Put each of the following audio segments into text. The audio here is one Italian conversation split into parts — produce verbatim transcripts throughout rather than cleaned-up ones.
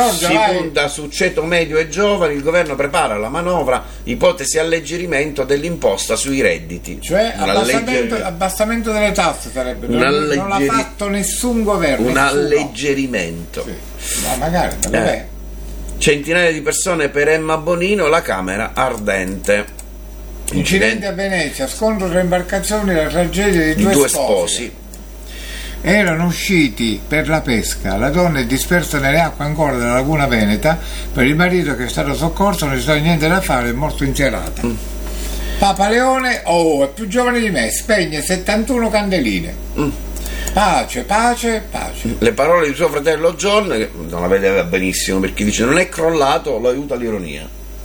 Giorgia, si vai. punta su ceto medio e giovani, il governo prepara la manovra, ipotesi alleggerimento dell'imposta sui redditi. Cioè Un abbassamento, allegger- abbassamento delle tasse sarebbe, un non, alleggeri- non l'ha fatto nessun governo. un nessuno. alleggerimento. Sì. Ma magari, ma vabbè. Centinaia di persone per Emma Bonino, la Camera ardente. Incidente a Venezia, scontro tra imbarcazioni, la tragedia di Di due, due sposi. sposi. Erano usciti per la pesca, la donna è dispersa nelle acque ancora della laguna veneta, per il marito che è stato soccorso non ci sta niente da fare, è morto in serata. Mm. Papa Leone, oh, è più giovane di me, spegne settantuno candeline. Mm. Pace, pace, pace. Le parole di suo fratello John, che non la vedeva benissimo perché dice non è crollato, lo aiuta l'ironia.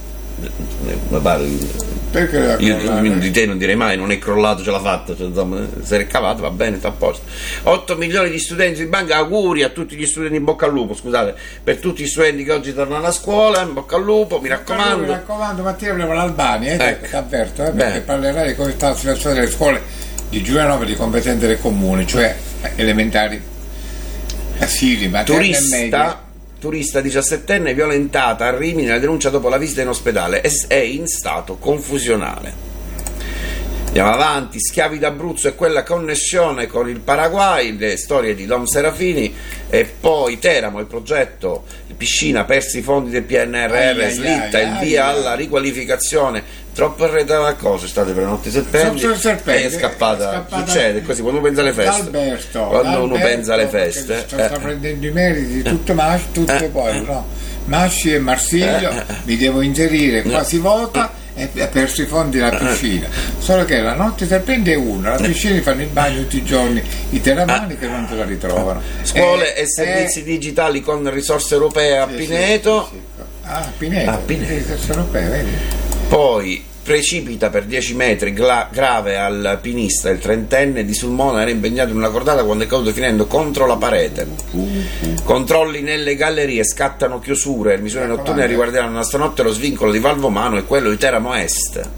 Mi pare. Perché io di te non direi mai non è crollato, ce l'ha fatta, cioè, insomma, se è cavato va bene, sta a posto. otto milioni di studenti di banca, auguri a tutti gli studenti, in bocca al lupo, scusate, per tutti gli studenti che oggi tornano a scuola, in bocca al lupo, mi raccomando. Mi raccomando, Mattia volevo l'Albania, eh, ecco. ti avverto, eh, perché parlerai di come sta la situazione delle scuole di Giulianova di competenze del comune, cioè elementari, asili, materni e medie. Turista Turista diciassettenne violentata a Rimini, la denuncia dopo la visita in ospedale, è in stato confusionale. Andiamo avanti, schiavi d'Abruzzo e quella connessione con il Paraguay, le storie di Dom Serafini, e poi Teramo, il progetto piscina, persi i fondi del P N R R, ai, slitta ai, il ai, via ai, alla riqualificazione, troppo arredata a cose, state per le notti serpenti, serpenti è scappata, è scappata succede così quando uno pensa alle feste, Alberto, quando Alberto, uno pensa alle feste sto, sta eh. prendendo i meriti di tutto Masci, tutte poi no? Masci e Marsiglio, mi devo inserire, qua si vota e ha perso i fondi della piscina, solo che la notte serpente è una, la piscina fanno il bagno tutti i giorni i teramani che non se la ritrovano. Scuole eh, e servizi eh, digitali con risorse europee a sì, Pineto. sì, sì, sì. Ah, Pineto, Ah, Pineto. risorse europee, vedi? Poi precipita per dieci metri gla- grave al pinista, il trentenne di Sulmona era impegnato in una cordata quando è caduto finendo contro la parete. Controlli nelle gallerie, scattano chiusure, le misure notturne riguarderanno la stanotte lo svincolo di Valvomano e quello di Teramo Est.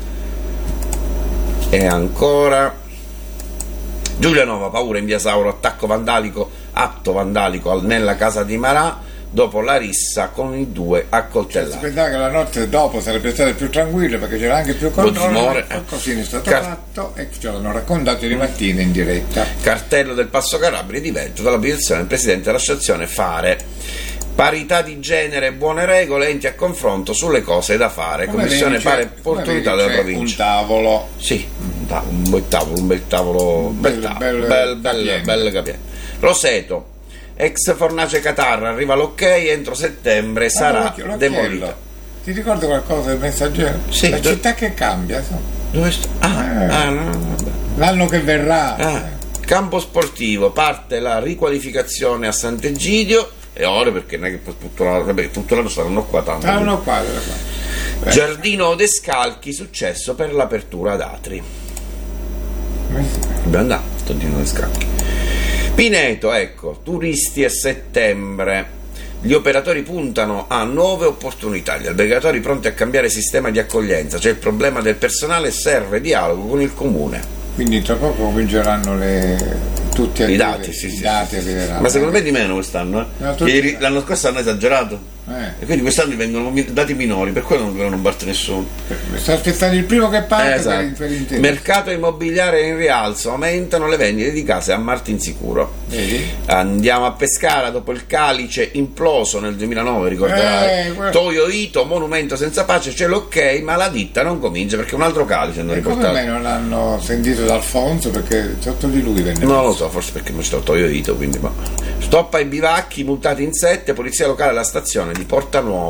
E ancora Giulianova, paura in via Sauro, attacco vandalico, atto vandalico al- nella casa di Marà dopo la rissa con i due accoltellati. Si pensava che la notte dopo sarebbe stata più tranquilla perché c'era anche più controllo, eh. così è stato Car- fatto e ce l'hanno raccontato di mattina in diretta. Cartello del Passo Calabria di Veggio dall'abitazione del presidente dell'associazione Fare. Parità di genere e buone regole, enti a confronto sulle cose da fare. Come Commissione vedi, pari c'è- opportunità come vedi, della c'è provincia. un tavolo. Sì, un, tavolo, un bel tavolo, un bel tavolo, un bel Bello, tavolo, bello, bel, bel, capiente. bel capiente. Roseto, ex fornace Catarra, arriva l'ok, entro settembre sarà Ah, l'occhio- demolita. l'occhiello. Ti ricordi qualcosa del Messaggero? Sì, la do- città che cambia, so. Dove sta? Ah, Eh. ah, no, vabbè. L'anno che verrà. Ah, campo sportivo, parte la riqualificazione a Sant'Egidio e ora perché non è che poi tutto l'anno, vabbè, tutto l'anno saranno qua tanto. Ah, uno qua, uno qua. Giardino Descalchi, successo per l'apertura ad Atri. Dobbiamo andare, Giardino Descalchi. Pineto, ecco, turisti a settembre. Gli operatori puntano a nuove opportunità, gli albergatori pronti a cambiare sistema di accoglienza, c'è il problema del personale, serve dialogo con il comune. Quindi tra poco cominceranno le... tutti a I dire- dati, sì, i sì, dati sì, sì. arriveranno. Ma secondo me di meno quest'anno, eh? No, tutti- Ieri- l'anno scorso hanno esagerato. Eh. E quindi quest'anno vengono mi- dati minori, per quello non, non parte nessuno. Sta aspettando il primo che parte Esatto. per, per intendere. Mercato immobiliare in rialzo, aumentano le vendite di case a Martinsicuro. Vedi? Andiamo a Pescara dopo il Calice imploso nel duemilanove, ricorderai. Eh, guarda. Toyo Ito, monumento senza pace, c'è l'ok, ma la ditta non comincia perché un altro Calice hanno E come riportato. mai non hanno sentito da Alfonso? Perché sotto di lui venne. Non lo so, forse perché non c'è Toyo Ito, quindi ma. Stop ai bivacchi, multati in sette, polizia locale alla stazione di Porta Nuova.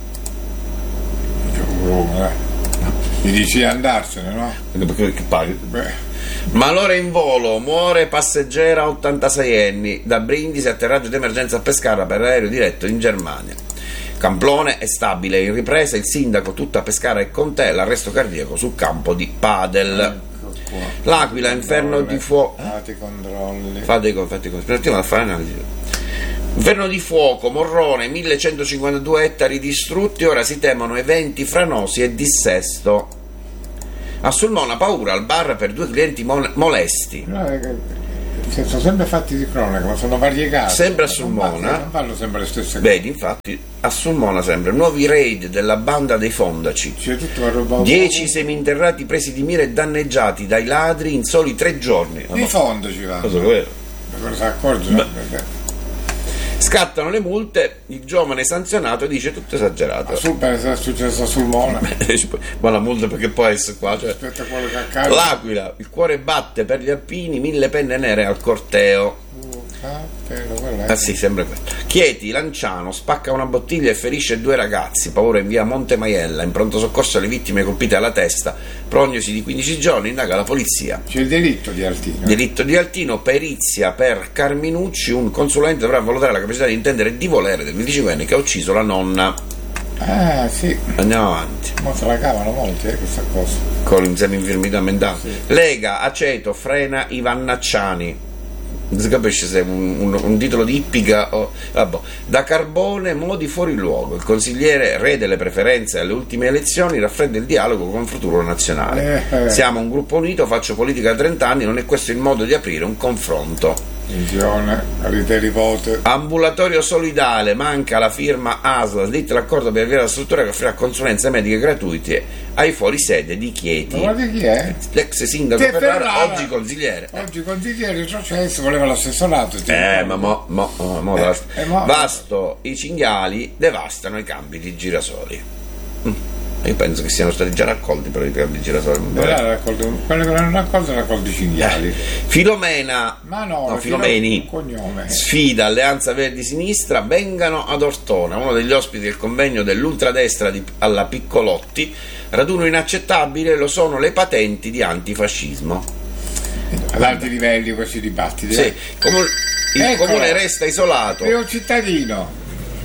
Eh. Gli dici di andarsene, no? Perché che paghi? Beh. Malore in volo, muore passeggera ottantasei anni, da Brindisi atterraggio d'emergenza a Pescara per aereo diretto in Germania. Camplone è stabile, in ripresa il sindaco tutta Pescara è con te, l'arresto cardiaco sul campo di padel. Ecco qua. L'Aquila, inferno di fuoco. Fate i controlli. Fate i fate i aspettiamo a fare analisi. Inferno di fuoco, Morrone, millecentocinquantadue ettari distrutti, ora si temono eventi franosi e dissesto. A Sulmona paura al bar per due clienti mol- molesti. No, è che Sì, sono sempre fatti di cronaca, ma sono variegati. Sempre a Sulmona. Non fanno sempre le stesse cose. Vedi, infatti, a Sulmona sempre. Nuovi raid della banda dei Fondaci. C'è tutta una roba. Dieci seminterrati presi di mira e danneggiati dai ladri in soli tre giorni. Di fondo ci vanno. Cosa vero? Cosa si accorgono? Scattano le multe, il giovane sanzionato dice tutto esagerato. Ma sul è successo a Sulmona. Ma la multa perché può essere qua, cioè. Aspetta quello che accade. L'Aquila, il cuore batte per gli alpini, mille penne nere al corteo. Uh, cappello, quello è. Ah sì, sempre quello. Chieti, Lanciano, spacca una bottiglia e ferisce due ragazzi. Paura in via Monte Maiella, in pronto soccorso alle vittime colpite alla testa. Prognosi di quindici giorni, indaga la polizia. C'è il delitto di Altino. Delitto di Altino, perizia per Carminucci. Un consulente dovrà valutare la capacità di intendere e di volere del venticinquenne che ha ucciso la nonna. Ah sì. Andiamo avanti. Ma se la cavano molti, eh, questa cosa. Con l'insieme infermità mentale. Sì. Lega, aceto, frena i Vannacciani. Non si capisce se è un, un, un titolo di ippica o vabbè. Da Carbone, modi fuori luogo. Il consigliere, re delle preferenze alle ultime elezioni, raffredda il dialogo con Futuro Nazionale. Eh, eh. Siamo un gruppo unito, faccio politica da trenta anni, non è questo il modo di aprire un confronto. Attenzione, riteri vote. Ambulatorio solidale, manca la firma A S L, slitta l'accordo per avviare la struttura che offrirà consulenze mediche gratuite ai fuorisede di Chieti. Ma guarda chi è? L'ex sindaco Te Ferrara, Ferrara. oggi consigliere. Oggi consigliere il processo, voleva l'assessorato. Eh, ma mo, mo, mo, mo Eh, basta. eh, mo- Vasto, i cinghiali devastano i campi di girasoli. Mm. Io penso che siano stati già raccolti però i campi di girasoli. Verrà raccolto, quello che non hanno raccolto raccolto i cinghiali. Filomena, Ma no, no è Filomeni, un cognome. sfida Alleanza Verdi Sinistra, vengano ad Ortona, uno degli ospiti del convegno dell'ultradestra di, alla Piccolotti. Raduno inaccettabile lo sono le patenti di antifascismo. Ad alti livelli questi dibattiti. Sì, eh. comu- il Eccola. comune resta isolato. Primo cittadino.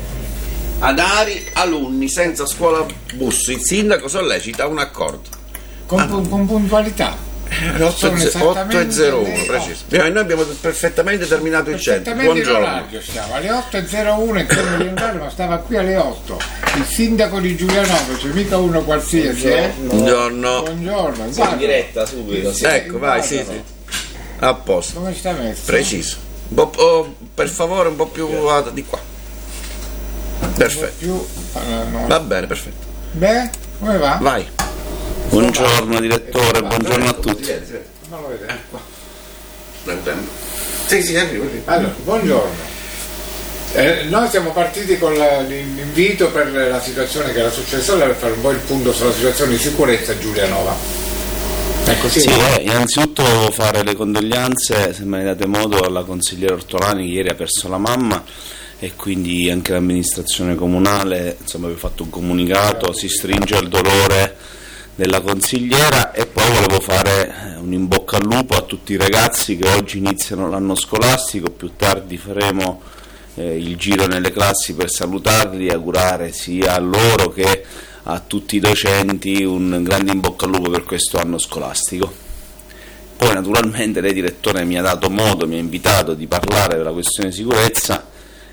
Ad Ari, alunni senza scuola bus. Il sindaco sollecita un accordo. Con, Ah. con puntualità. otto e zero uno, le preciso. Noi abbiamo perfettamente terminato il centro. Perfettamente in Buongiorno. orario stiamo, alle otto e zero uno in termini di orario, ma stava qui alle otto. Il sindaco di Giulianova, cioè mica uno qualsiasi, eh? Buongiorno. Buongiorno, In guarda. diretta subito. Sì, Ecco, vai, sì, guardalo. sì. A posto. Come sta messo? Preciso. Un po', oh, per favore, un po' più ah, di qua. Perfetto. Più, allora, no. Va bene, perfetto. Beh, come va? Vai. Buongiorno direttore, buongiorno a tutti. Non lo vedete. Prego tempo. Sì, sì, arrivo, arrivo. Allora, buongiorno. Eh, noi siamo partiti con la- l'invito per la situazione che era successa, allora per fare un po' il punto sulla situazione di sicurezza a Giulianova. È così? Sì, eh, innanzitutto fare le condoglianze, se me ne date modo, alla consigliera Ortolani che ieri ha perso la mamma e quindi anche l'amministrazione comunale, insomma, abbiamo fatto un comunicato, si stringe al dolore della consigliera e poi volevo fare un in bocca al lupo a tutti i ragazzi che oggi iniziano l'anno scolastico, più tardi faremo eh, il giro nelle classi per salutarli e augurare sia a loro che a tutti i docenti un grande in bocca al lupo per questo anno scolastico. Poi naturalmente lei direttore mi ha dato modo, mi ha invitato di parlare della questione sicurezza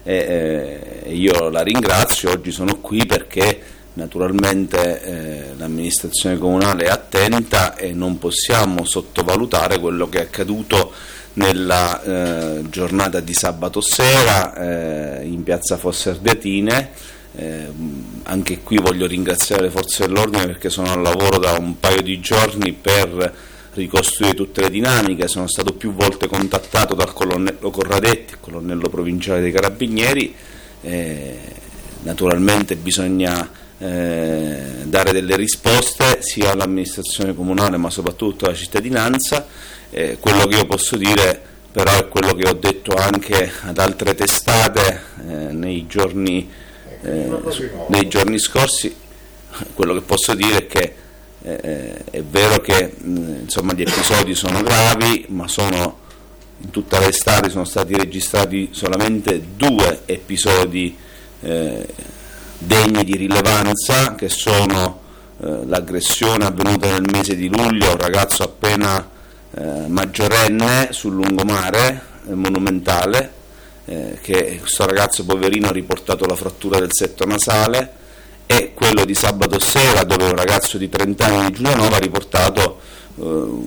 e eh, io la ringrazio, oggi sono qui perché naturalmente eh, l'amministrazione comunale è attenta e non possiamo sottovalutare quello che è accaduto nella eh, giornata di sabato sera eh, in piazza Fosse Ardeatine. Eh, anche qui voglio ringraziare le forze dell'ordine perché sono al lavoro da un paio di giorni per ricostruire tutte le dinamiche. Sono stato più volte contattato dal colonnello Corradetti, colonnello provinciale dei Carabinieri. Eh, naturalmente bisogna eh, dare delle risposte sia all'amministrazione comunale ma soprattutto alla cittadinanza. Eh, quello che io posso dire però è quello che ho detto anche ad altre testate eh, nei giorni Eh, nei giorni scorsi. Quello che posso dire è che eh, è vero che mh, insomma, gli episodi sono gravi, ma sono in tutta l'estate sono stati registrati solamente due episodi eh, degni di rilevanza, che sono eh, l'aggressione avvenuta nel mese di luglio a un ragazzo appena eh, maggiorenne sul lungomare eh, monumentale, Eh, che questo ragazzo poverino ha riportato la frattura del setto nasale, e quello di sabato sera dove un ragazzo di trenta anni di Giulianova ha riportato eh,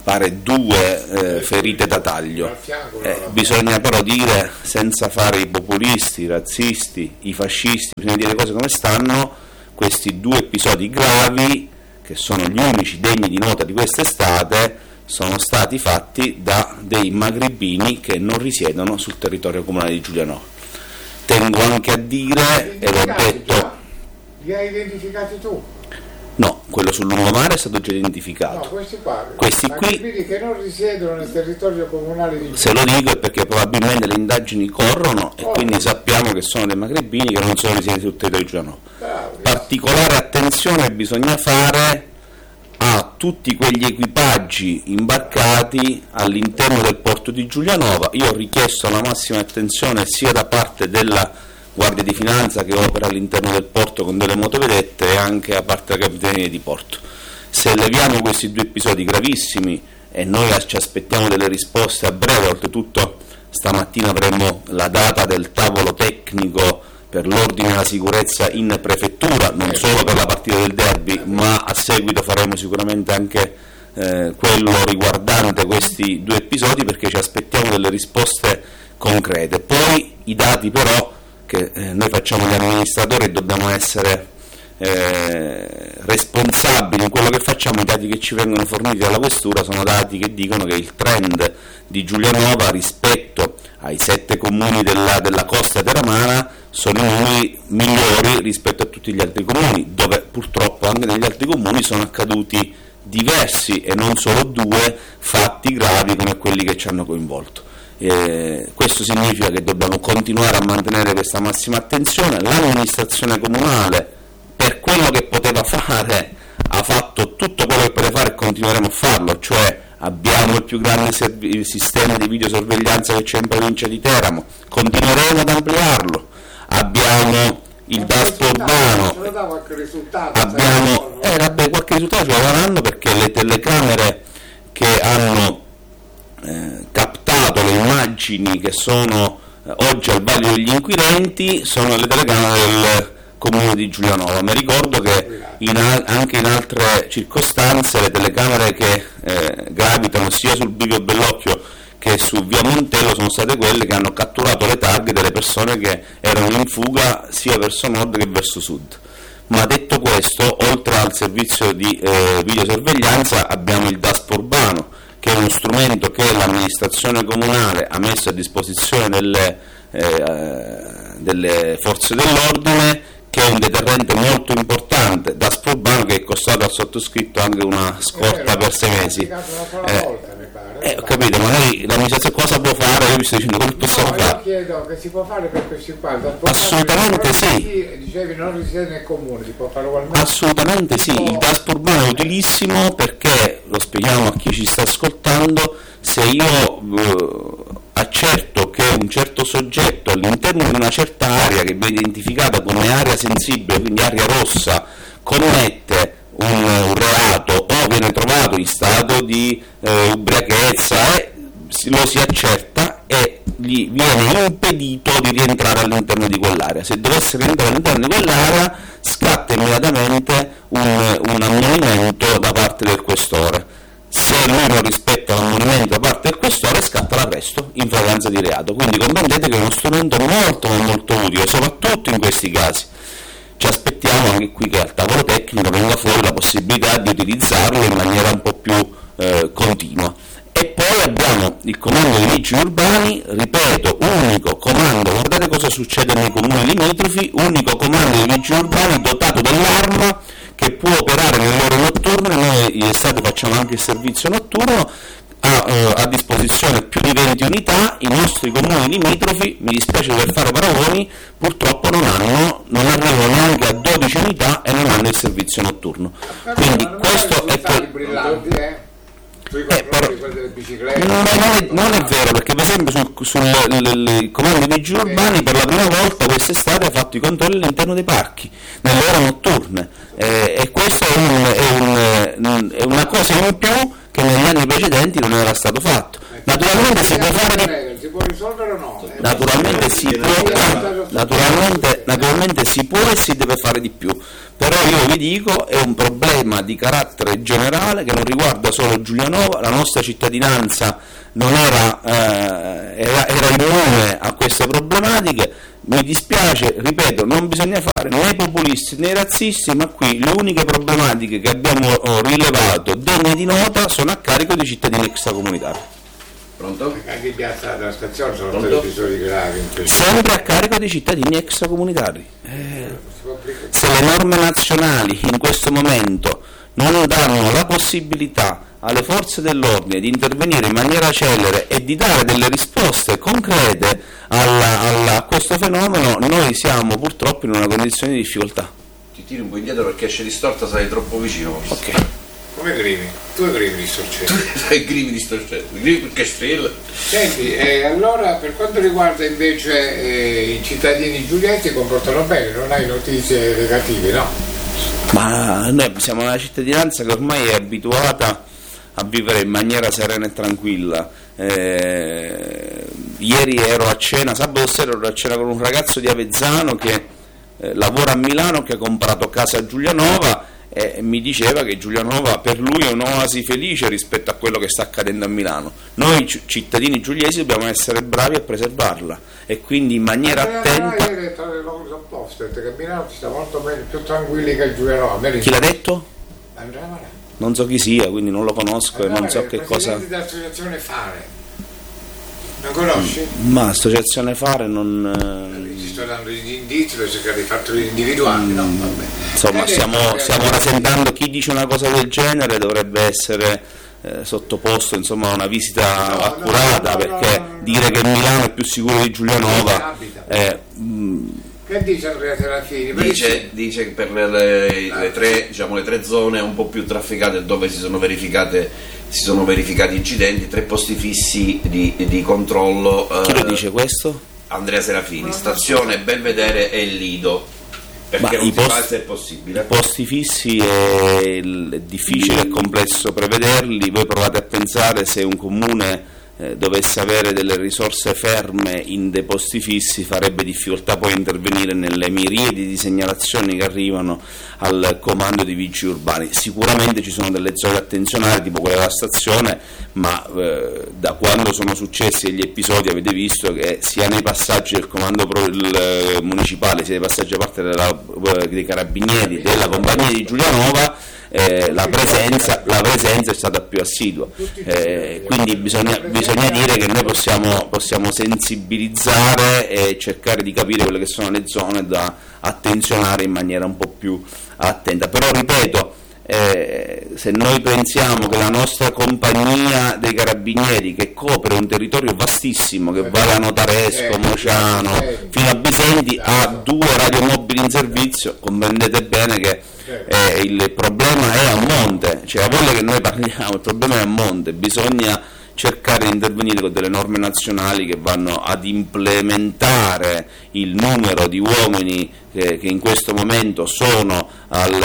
pare due eh, ferite da taglio. Eh, bisogna però dire, senza fare i populisti, i razzisti, i fascisti, bisogna dire le cose come stanno. Questi due episodi gravi, che sono gli unici degni di nota di quest'estate, sono stati fatti da dei magrebini che non risiedono sul territorio comunale di Giulianova. Tengo anche a dire, e l'ho detto... Li hai identificati tu? No, quello sul lungomare è stato già identificato. No, questi qua, questi qui che non risiedono nel territorio comunale di Giulianova. Se lo dico è perché probabilmente le indagini corrono e oh. quindi sappiamo che sono dei magrebini che non sono residenti sul territorio di Giulianova. Bravo. Particolare attenzione bisogna fare a tutti quegli equipaggi imbarcati all'interno del porto di Giulianova. Io ho richiesto la massima attenzione sia da parte della Guardia di Finanza che opera all'interno del porto con delle motovedette e anche da parte della Capitaneria di Porto. Se leviamo questi due episodi gravissimi, e noi ci aspettiamo delle risposte a breve, oltretutto stamattina avremo la data del tavolo tecnico per l'ordine e la sicurezza in prefettura, non solo per la partita del derby, ma a seguito faremo sicuramente anche eh, quello riguardante questi due episodi, perché ci aspettiamo delle risposte concrete. Poi i dati però che eh, noi facciamo gli amministratori e dobbiamo essere eh, responsabili in quello che facciamo. I dati che ci vengono forniti dalla questura sono dati che dicono che il trend di Giulianova rispetto ai sette comuni della, della costa teramana sono i numeri migliori rispetto a tutti gli altri comuni, dove purtroppo anche negli altri comuni sono accaduti diversi e non solo due fatti gravi come quelli che ci hanno coinvolto. Eh, questo significa che dobbiamo continuare a mantenere questa massima attenzione. L'amministrazione comunale, per quello che poteva fare, ha fatto tutto quello che poteva fare e continueremo a farlo, cioè abbiamo il più grande serv- sistema di videosorveglianza che c'è in provincia di Teramo, continueremo ad ampliarlo, abbiamo il DASPO urbano, abbiamo eh, vabbè, qualche risultato ce lo daranno, perché le telecamere che hanno eh, captato le immagini che sono eh, oggi al vaglio degli inquirenti sono le telecamere del comune di Giulianova. Mi ricordo che in al- anche in altre circostanze le telecamere che eh, gravitano sia sul Bivio Bellocchio che su via Montello sono state quelle che hanno catturato le targhe delle persone che erano in fuga sia verso nord che verso sud. Ma detto questo, oltre al servizio di eh, videosorveglianza abbiamo il DASPO urbano, che è uno strumento che l'amministrazione comunale ha messo a disposizione delle, eh, delle forze dell'ordine, che è un deterrente molto importante. DASPO urbano che è costato al sottoscritto anche una scorta per sei mesi. Eh, eh, ho capito, magari l'amministrazione cosa può fare? Io mi sto dicendo come possiamo no, fare. Io chiedo che si può fare per questi qua. Assolutamente sì. Dicevi non risiede nel comune, si può fare ugualmente. Assolutamente sì, il DASPO urbano è utilissimo perché, lo spieghiamo a chi ci sta ascoltando, se io eh, accerto che un certo soggetto all'interno di una certa area che viene identificata come area sensibile, quindi area rossa, commette un, un reato o viene trovato in stato di eh, ubriachezza, eh, lo si accerta e gli viene impedito di rientrare all'interno di quell'area. Se dovesse rientrare all'interno di quell'area scatta immediatamente un, un ammonimento da parte del questore. Se lui non rispetta l'ammonimento da parte del questore scatta l'arresto in flagranza di reato. Quindi comprendete che è uno strumento molto ma molto utile, soprattutto in questi casi. Ci aspettiamo anche qui che al tavolo tecnico venga fuori la possibilità di utilizzarlo in maniera un po' più eh, continua. E poi abbiamo il comando dei vigili urbani, ripeto, unico comando, guardate cosa succede nei comuni limitrofi, unico comando dei vigili urbani dotato dell'arma che può operare nelle ore notturne. Noi in estate facciamo anche il servizio notturno, ha eh, a disposizione più di venti unità. I nostri comuni limitrofi, mi dispiace dover fare paragoni, purtroppo non hanno, non arrivano neanche a dodici unità e non hanno il servizio notturno. Quindi questo è per... Eh, però, non, è, non è vero, perché per esempio sul, sul comando dei vigili urbani per la prima volta quest'estate ha fatto i controlli all'interno dei parchi nelle ore notturne, eh, e questo è, un, è, un, è una cosa in più che negli anni precedenti non era stato fatto. Naturalmente si può fare di... si può risolvere o no? Naturalmente si può, naturalmente, naturalmente si può e si deve fare di più, però io vi dico è un problema di carattere generale che non riguarda solo Giulianova, la nostra cittadinanza non era, eh, era, era immune a queste problematiche. Mi dispiace, ripeto, non bisogna fare né i populisti né i razzisti, ma qui le uniche problematiche che abbiamo rilevato degne di nota sono a carico dei cittadini extracomunitari. Pronto? Anche in piazza della stazione sono Pronto? stati episodi gravi. Sempre a carico dei cittadini extracomunitari. Eh, se le norme nazionali in questo momento non danno la possibilità alle forze dell'ordine di intervenire in maniera celere e di dare delle risposte concrete alla, alla, a questo fenomeno, noi siamo purtroppo in una condizione di difficoltà. Ti tiri un po' indietro perché esce distorta, sei troppo vicino. Ok. Come grimi? Tu grimi di storcello. Tu sei grimi di storcello, grimi perché strilla. Senti, eh, allora per quanto riguarda invece eh, i cittadini giuliani si comportano bene, non hai notizie negative, no? Ma noi siamo una cittadinanza che ormai è abituata a vivere in maniera serena e tranquilla. Eh, ieri ero a cena, sabato sera ero a cena con un ragazzo di Avezzano che eh, lavora a Milano, che ha comprato casa a Giulianova e mi diceva che Giulianova per lui è un'oasi felice rispetto a quello che sta accadendo a Milano. Noi c- cittadini giuliesi dobbiamo essere bravi a preservarla e quindi in maniera attenta. Hai detto che a Milano si sta molto meglio, più tranquilli che a Giulianova. Chi l'ha detto? Andrea Marà. Non so chi sia, quindi non lo conosco Allora, e non so che cosa. Il presidente dell'associazione Fare, non conosci? Ma associazione Fare non. Ci sto dando gli indizi per cercare di farteli individuali, mm. no? Vabbè. Insomma, Eh, stiamo, eh, stiamo eh, rasentando chi dice una cosa del genere dovrebbe essere eh, sottoposto insomma, a una visita No, no, accurata, no, no, perché no, no, no. dire che Milano è più sicuro di Giulianova è. mm, Che dice Andrea Serafini? Dice, dice che per le, le, le, tre, diciamo, le tre zone un po' più trafficate dove si sono verificate si sono verificati incidenti, tre posti fissi di, di controllo. Chi eh, lo dice questo? Andrea Serafini, stazione Belvedere e Lido, perché Ma non i si posti- sa se è possibile. I posti fissi è, è difficile e complesso prevederli. Voi provate a pensare se un comune eh, dovesse avere delle risorse ferme in dei posti fissi, farebbe difficoltà poi a intervenire nelle miriadi di segnalazioni che arrivano al comando di vigili urbani. Sicuramente ci sono delle zone attenzionali tipo quella della stazione, ma eh, da quando sono successi gli episodi avete visto che sia nei passaggi del comando pro, il, eh, municipale sia nei passaggi a parte della, eh, dei carabinieri della compagnia di Giulianova eh, la, presenza, la presenza è stata più assidua, eh, quindi bisogna, bisogna dire che noi possiamo, possiamo sensibilizzare e cercare di capire quelle che sono le zone da attenzionare in maniera un po' più attenta, però ripeto, Eh, se noi pensiamo che la nostra compagnia dei carabinieri, che copre un territorio vastissimo, che va da Notaresco, Mociano fino a Bisenti, ha due radiomobili in servizio, comprendete bene che eh, il problema è a monte, cioè a volte che noi parliamo, il problema è a monte, bisogna cercare di intervenire con delle norme nazionali che vanno ad implementare il numero di uomini che, che in questo momento sono al,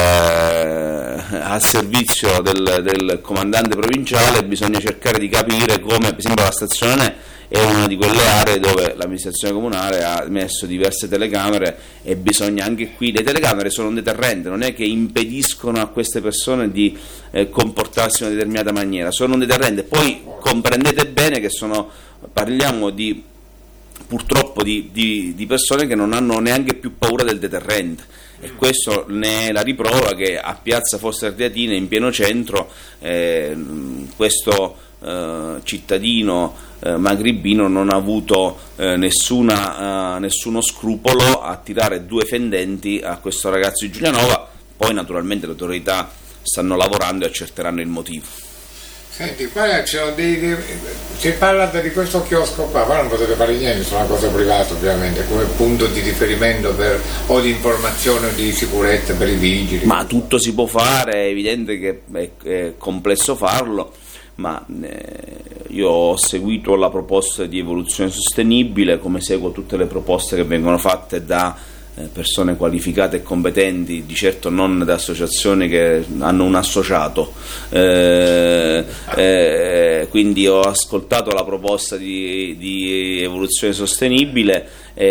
eh, al servizio del, del comandante provinciale. Bisogna cercare di capire come, per esempio, la stazione è una di quelle aree dove l'amministrazione comunale ha messo diverse telecamere e bisogna anche qui, le telecamere sono un deterrente, non è che impediscono a queste persone di eh, comportarsi in una determinata maniera, sono un deterrente. Poi comprendete bene che sono, parliamo di purtroppo di, di, di persone che non hanno neanche più paura del deterrente, e questo ne è la riprova che a Piazza Fossa Ardeatina, in pieno centro, eh, questo eh, cittadino eh, maghribino non ha avuto eh, nessuna, eh, nessuno scrupolo a tirare due fendenti a questo ragazzo di Giulianova. Poi naturalmente le autorità stanno lavorando e accerteranno il motivo. Senti, qua c'è dei, dei, si parla di questo chiosco qua, ma non potete fare niente, sono una cosa privata ovviamente, come punto di riferimento per, o di informazione o di sicurezza per i vigili. Ma tutto si può fare, è evidente che è, è complesso farlo, ma eh, io ho seguito la proposta di evoluzione sostenibile, come seguo tutte le proposte che vengono fatte da eh, persone qualificate e competenti, di certo non da associazioni che hanno un associato, eh, eh, quindi ho ascoltato la proposta di, di evoluzione sostenibile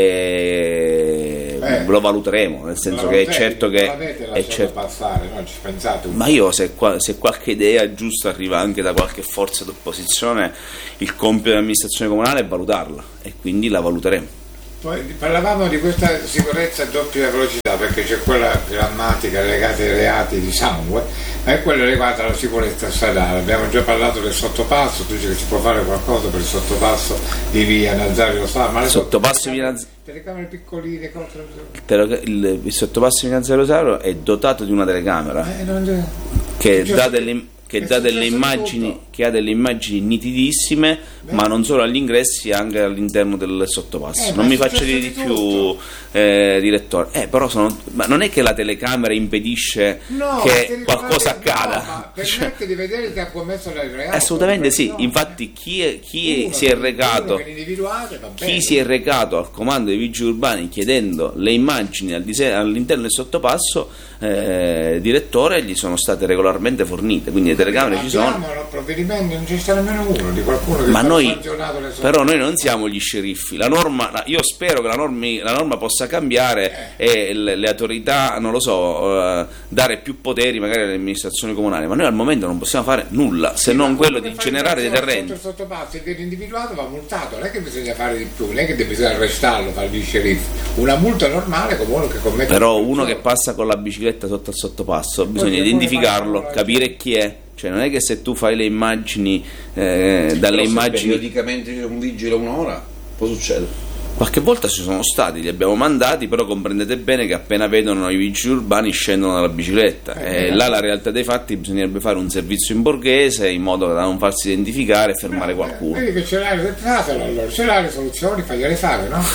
e Beh, lo valuteremo, nel senso che è certo che è certo, passare, non ci pensate un ma io se, se qualche idea giusta arriva anche da qualche forza d'opposizione, il compito dell'amministrazione comunale è valutarla e quindi la valuteremo. Poi parlavamo di questa sicurezza a doppia velocità, perché c'è quella grammatica legata ai reati di sangue, ma è quella legata alla sicurezza stradale. Abbiamo già parlato del sottopasso, tu dici che si può fare qualcosa per il sottopasso di via Nazario Sala, ma le sottopasso di via Nazario, telecamere piccoline, cose... il, il sottopasso di via Nazario Sala è dotato di una telecamera eh, non... che dà delle che dà delle immagini, che ha delle immagini nitidissime, Beh. ma non solo agli ingressi, anche all'interno del sottopasso. Eh, non mi faccia dire di più, eh, direttore. Eh, però sono, ma non è che la telecamera impedisce no, che qualcosa accada. No, ma permette cioè, di vedere chi ha commesso il reato. Assolutamente sì. No. Infatti, chi, è, chi uno, si è recato, chi si è recato al comando dei vigili urbani chiedendo le immagini al dise- all'interno del sottopasso, eh, direttore, gli sono state regolarmente fornite. Quindi le telecamere ci sono. Provvedimenti non ci sta nemmeno uno di qualcuno che ma noi, le però noi non siamo gli sceriffi. La norma, io spero che la, normi, la norma possa cambiare eh. e le, le autorità, non lo so, uh, dare più poteri magari alle amministrazioni comunali, ma noi al momento non possiamo fare nulla se sì, non quello di generare dei terreni. Il sottopasso, il individuato va multato, non è che bisogna fare di più, non è che bisogna arrestarlo, fare gli sceriffi. Una multa normale come uno che commette. Però uno che passa con la bicicletta sotto il sottopasso bisogna identificarlo, capire chi è. Cioè non è che se tu fai le immagini eh, dalle però immagini periodicamente un vigile un'ora può succedere. Qualche volta ci sono stati, li abbiamo mandati, però comprendete bene che appena vedono i vigili urbani scendono dalla bicicletta eh, e là la realtà dei fatti bisognerebbe fare un servizio in borghese in modo da non farsi identificare e fermare eh, qualcuno. Vedi che ce l'hai, fatelo allora, ce l'hai le soluzioni, fagliele fare, no?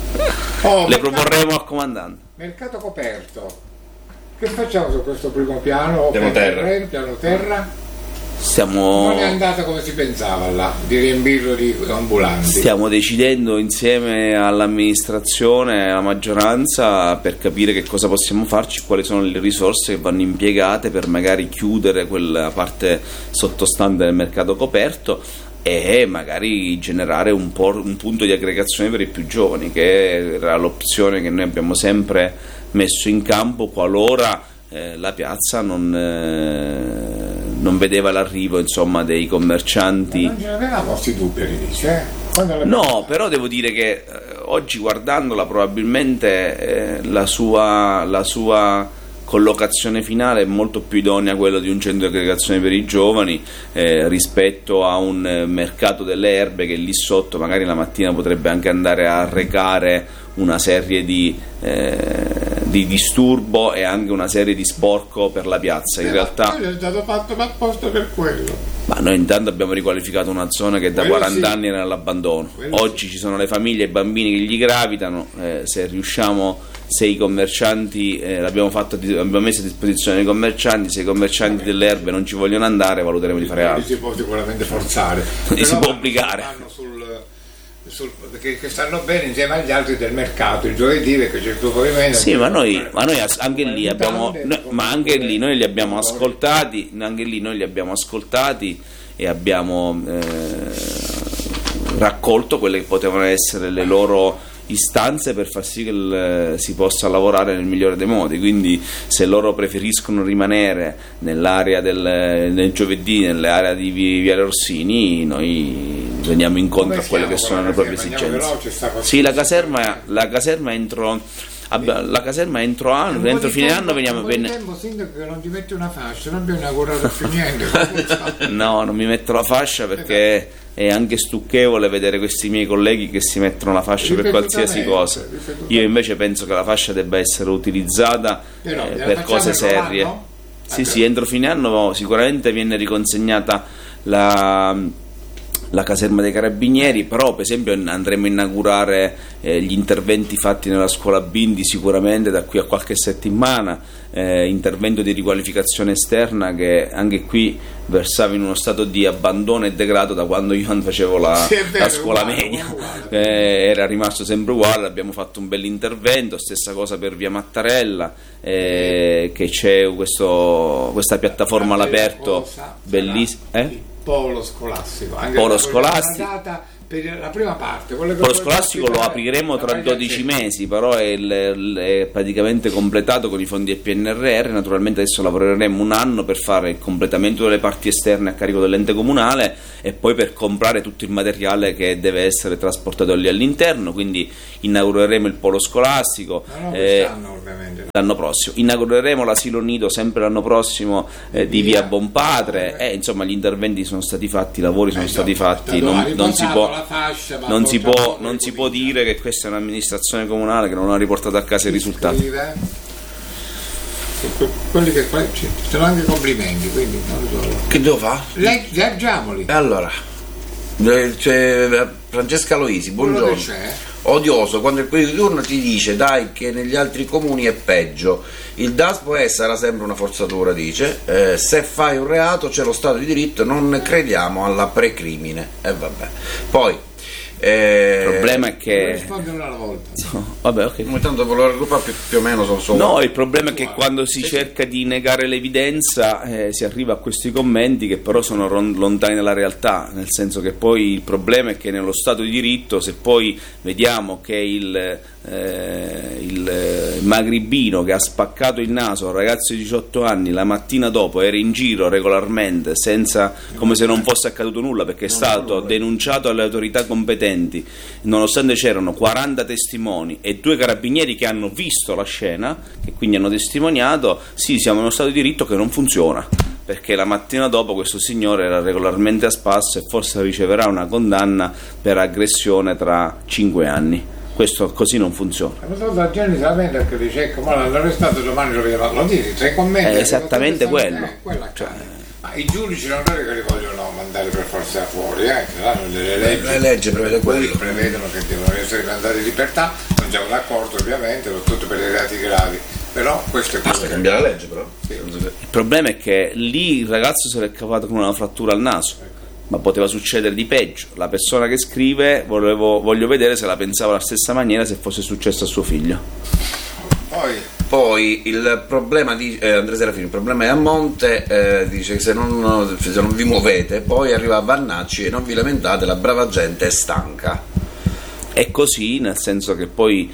Oh, le proporremo al comandante. Mercato coperto. Che facciamo su questo primo piano? Piano terra. terra. Piano terra? Stiamo... Non è andata come si pensava là, di riempirlo di ambulanti. Stiamo decidendo insieme all'amministrazione e alla maggioranza per capire che cosa possiamo farci, quali sono le risorse che vanno impiegate per magari chiudere quella parte sottostante del mercato coperto e magari generare un, po', un punto di aggregazione per i più giovani, che era l'opzione che noi abbiamo sempre messo in campo qualora eh, la piazza non, eh, non vedeva l'arrivo, insomma, dei commercianti. Ma non ce l'avevamo questi dubbi all'inizio, eh? No, però devo dire che eh, oggi guardandola probabilmente eh, la sua, la sua collocazione finale è molto più idonea a quella di un centro di aggregazione per i giovani eh, rispetto a un eh, mercato delle erbe che lì sotto magari la mattina potrebbe anche andare a recare una serie di, eh, di disturbo e anche una serie di sporco per la piazza. In eh, realtà è stato fatto apposta per quello. Ma noi intanto abbiamo riqualificato una zona che da quello quaranta sì. anni era all'abbandono. Quello oggi sì. Ci sono le famiglie e i bambini che gli gravitano, eh, se riusciamo, se i commercianti eh, l'abbiamo fatto, abbiamo messo a disposizione i commercianti, se i commercianti delle erbe non ci vogliono andare valuteremo di fare altro. Si può sicuramente forzare, e si può obbligare. Sul, sul, che, che stanno bene insieme agli altri del mercato il giovedì perché c'è il tuo movimento. Sì, ma noi, ma noi anche lì abbiamo, no, ma anche lì noi li abbiamo ascoltati, anche lì noi li abbiamo ascoltati e abbiamo eh, raccolto quelle che potevano essere le loro istanze per far sì che il, si possa lavorare nel migliore dei modi. Quindi se loro preferiscono rimanere nell'area del, del giovedì, nell'area di Viale Orsini, noi veniamo incontro a quelle che sono le proprie esigenze. Sì, la caserma, la caserma entro la caserma entro anno, entro fine tempo, anno veniamo bene. Tempo, sindaco, che non ti metti una fascia, non abbiamo inaugurato più niente. No, non mi metto la fascia perché è anche stucchevole vedere questi miei colleghi che si mettono la fascia per qualsiasi cosa. Io invece penso che la fascia debba essere utilizzata eh, no, per cose serie. Sì, sì, entro fine anno sicuramente viene riconsegnata la la caserma dei carabinieri, però per esempio andremo a inaugurare eh, gli interventi fatti nella scuola Bindi sicuramente da qui a qualche settimana, eh, intervento di riqualificazione esterna che anche qui versava in uno stato di abbandono e degrado da quando io facevo la, sì, vero, la scuola uguale, media, uguale. Eh, era rimasto sempre uguale, abbiamo fatto un bel intervento, stessa cosa per via Mattarella, eh, che c'è questo, questa piattaforma all'aperto bellissima. Eh? Polo scolastico, anche Polo la- scolastico. la data per la prima parte, quello che Il polo poi scolastico lo ospitare- apriremo tra la dodici Paglia mesi, però è, il- è praticamente completato con i fondi del P N R R. Naturalmente adesso lavoreremo un anno per fare il completamento delle parti esterne a carico dell'ente comunale e poi per comprare tutto il materiale che deve essere trasportato lì all'interno, quindi inaugureremo il polo scolastico. No, no, eh, quest'anno ovviamente. L'anno prossimo inaugureremo l'asilo nido sempre l'anno prossimo eh, di via Bonpadre, e insomma gli interventi sono stati fatti, i lavori sono Eh, stati no, fatti, da non, domani non si passato può la fascia, ma non si poi può, dopo non si può ricomincia. dire che questa è un'amministrazione comunale che non ha riportato a casa i risultati. Scrive, que- quelli che poi ci ci sono anche complimenti, quindi non lo so. Che devo fare? Leg- leggiamoli. E allora, eh, c'è Francesca Loisi, Quello buongiorno. che c'è. Odioso, quando il periodo di turno ti dice dai che negli altri comuni è peggio, il D A S può essere sarà sempre una forzatura, dice, eh, se fai un reato c'è lo Stato di diritto, non crediamo alla precrimine, e vabbè. Poi eh, Il problema è che Rispondi una alla volta. vabbè, ok. ogni tanto per la gruppa più, più o meno sono solo No, il problema è che quando si cerca di negare l'evidenza eh, si arriva a questi commenti che però sono ron- lontani dalla realtà, nel senso che poi il problema è che nello Stato di diritto, se poi vediamo che il, eh, il eh, magribino che ha spaccato il naso a un ragazzo di diciotto anni la mattina dopo era in giro regolarmente senza, come se non fosse accaduto nulla, perché è stato denunciato alle autorità competenti, nonostante c'erano quaranta testimoni e due carabinieri che hanno visto la scena, che quindi hanno testimoniato, sì, siamo in uno Stato di diritto che non funziona, perché la mattina dopo questo signore era regolarmente a spasso e forse riceverà una condanna per aggressione tra cinque anni. Questo così non funziona. Ma so la gente si lamenta perché dice ecco, ma l'hanno arrestato domani lo vedo, lo dici, sei commenti. È esattamente quello. Eh, quella accade. Ma i giudici non è che li vogliono mandare per forza fuori, eh, che hanno delle leggi. le leggi prevede Quelli quello. prevedono che devono essere mandati in libertà, non siamo d'accordo ovviamente, soprattutto per i reati gravi, però questo è quello Basta che cambiare la legge però. Il problema è che lì il ragazzo si è cavato con una frattura al naso, ma poteva succedere di peggio. La persona che scrive volevo, voglio vedere se la pensava alla stessa maniera se fosse successo a suo figlio. poi Poi il problema di eh, Andrea Serafini, il problema è a monte, eh, dice che se non, se non vi muovete, poi arriva a Vannacci e non vi lamentate, la brava gente è stanca. È così, nel senso che poi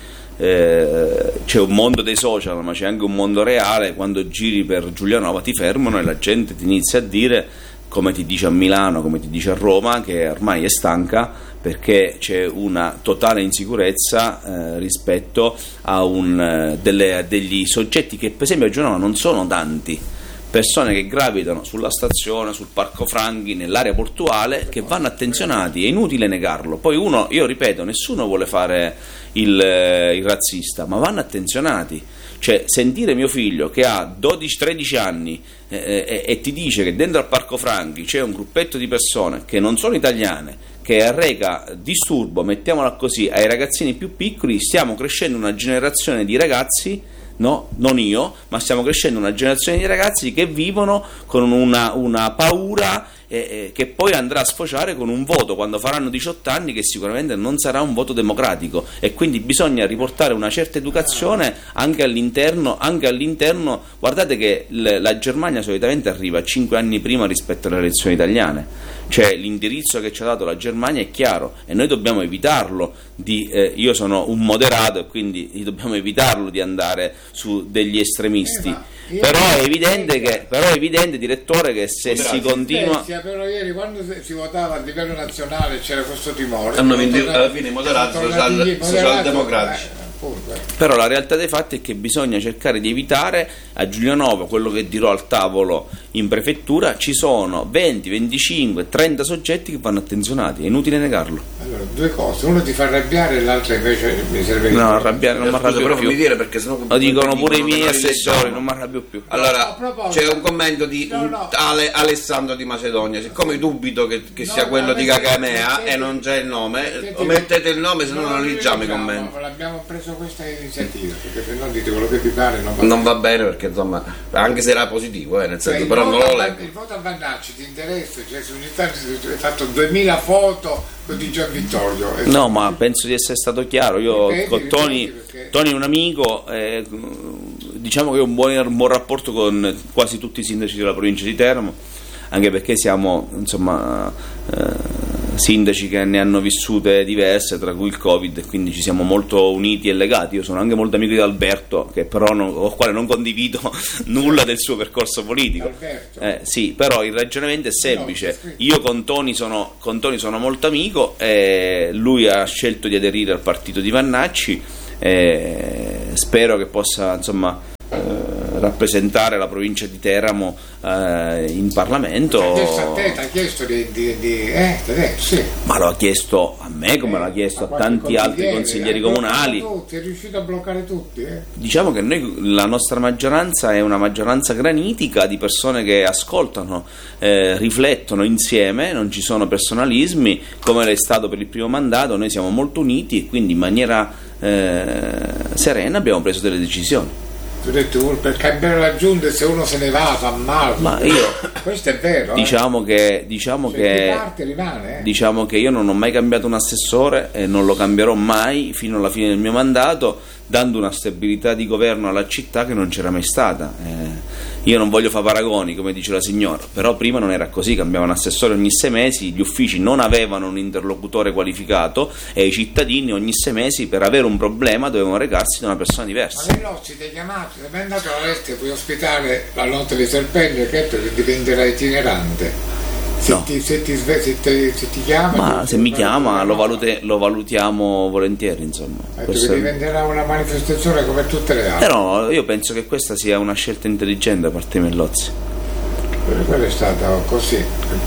eh, c'è un mondo dei social, ma c'è anche un mondo reale. Quando giri per Giulianova ti fermano e la gente ti inizia a dire, come ti dice a Milano, come ti dice a Roma, che ormai è stanca perché c'è una totale insicurezza eh, rispetto a un, eh, delle, degli soggetti che per esempio a Giulianova non sono tanti, persone che gravitano sulla stazione, sul Parco Franghi, nell'area portuale, che vanno attenzionati, è inutile negarlo. Poi uno, io ripeto, nessuno vuole fare il, eh, il razzista, ma vanno attenzionati. Cioè, sentire mio figlio che ha dodici tredici anni eh, eh, e ti dice che dentro al Parco Franghi c'è un gruppetto di persone che non sono italiane, che arreca disturbo, mettiamola così, ai ragazzini più piccoli, stiamo crescendo una generazione di ragazzi, no, non io, ma stiamo crescendo una generazione di ragazzi che vivono con una, una paura eh, eh, che poi andrà a sfociare con un voto quando faranno diciotto anni che sicuramente non sarà un voto democratico, e quindi bisogna riportare una certa educazione anche all'interno, anche all'interno. Guardate che l- la Germania solitamente arriva cinque anni prima rispetto alle elezioni italiane, cioè l'indirizzo che ci ha dato la Germania è chiaro e noi dobbiamo evitarlo di, eh, io sono un moderato e quindi dobbiamo evitarlo di andare su degli estremisti, Eh, ma però è ieri- evidente che però è evidente, direttore, che se Moderato. si continua Spezia, però ieri quando si- si votava a livello nazionale c'era questo timore. Hanno vinto Sono alla fine i moderati, sono social- tornati gli moderati, socialdemocratici. eh, appunto, eh. Però la realtà dei fatti è che bisogna cercare di evitare a Giulianova quello che dirò al tavolo in prefettura. Ci sono venti, venticinque, trenta soggetti che vanno attenzionati, è inutile negarlo. Allora, due cose, uno ti fa arrabbiare e l'altro invece mi serve. No, arrabbiare non mi arrabbio più. Dire perché sennò lo dicono pure i miei assessori, non mi arrabbio più. Allora, c'è un commento di no, un no. tale Alessandro di Macedonia. Siccome dubito che, che No, sia quello no, di mettete- Gagamea mettete- e non c'è il nome, mettete- mettete il nome, se no non noi leggiamo i leggiamo, commenti. Abbiamo preso questa iniziativa, perché se no dite quello che vi pare non va Non va bene perché insomma, anche se era positivo, eh, nel Cioè, senso, il però non voto lo a- leggo. il voto a Vannacci ti interessa? Cioè, su ogni tanto hai fatto duemila foto con di Gian Vittorio. E- No, ma penso di essere stato chiaro. Io Ripeti, con Tony, ripeti, perché- Tony è un amico, eh, diciamo che ho un buon, un buon rapporto con quasi tutti i sindaci della provincia di Teramo, anche perché siamo insomma eh, sindaci che ne hanno vissute diverse, tra cui il Covid, e quindi ci siamo molto uniti e legati. Io sono anche molto amico di Alberto, che però non, con il quale non condivido nulla del suo percorso politico. Alberto. Eh, sì, però il ragionamento è semplice. Io con Tony sono, con Tony sono molto amico, e lui ha scelto di aderire al partito di Vannacci, e spero che possa insomma eh, rappresentare la provincia di Teramo eh, in Parlamento. Ha chiesto a te, ti ha chiesto di, di, di eh, ti ha detto, sì. Ma lo ha chiesto a me come l'ha chiesto a qualche tanti altri consigliere, consiglieri hai comunali. bloccato tutti, è riuscito a bloccare tutti, eh. Diciamo che noi, la nostra maggioranza è una maggioranza granitica di persone che ascoltano, eh, riflettono insieme, non ci sono personalismi come l'è stato per il primo mandato. Noi siamo molto uniti e quindi in maniera eh, serena abbiamo preso delle decisioni. Tu hai detto, per cambiare la giunta se uno se ne va fa male. Ma io Questo è vero, diciamo che diciamo eh. Se che chi parte rimane, eh. diciamo che io non ho mai cambiato un assessore e non lo cambierò mai fino alla fine del mio mandato, dando una stabilità di governo alla città che non c'era mai stata. Eh, io non voglio fare paragoni, come dice la signora, però prima non era così, cambiavano assessore ogni sei mesi, gli uffici non avevano un interlocutore qualificato e i cittadini ogni sei mesi per avere un problema dovevano recarsi da una persona diversa. Ma lei Lozzi ti ha chiamato, sei mai andato all'estero, puoi ospitare la notte dei serpenti, certo che diventerà itinerante. Se, No. ti, se, ti, sve- se, ti, se ti chiama, Ma tu- se mi tu- chiama lo, no. valute- lo valutiamo volentieri, insomma. Ha detto Questo che è- diventerà una manifestazione come tutte le altre. Però io penso che questa sia una scelta intelligente da parte di Mellozzi. Quello è stato così.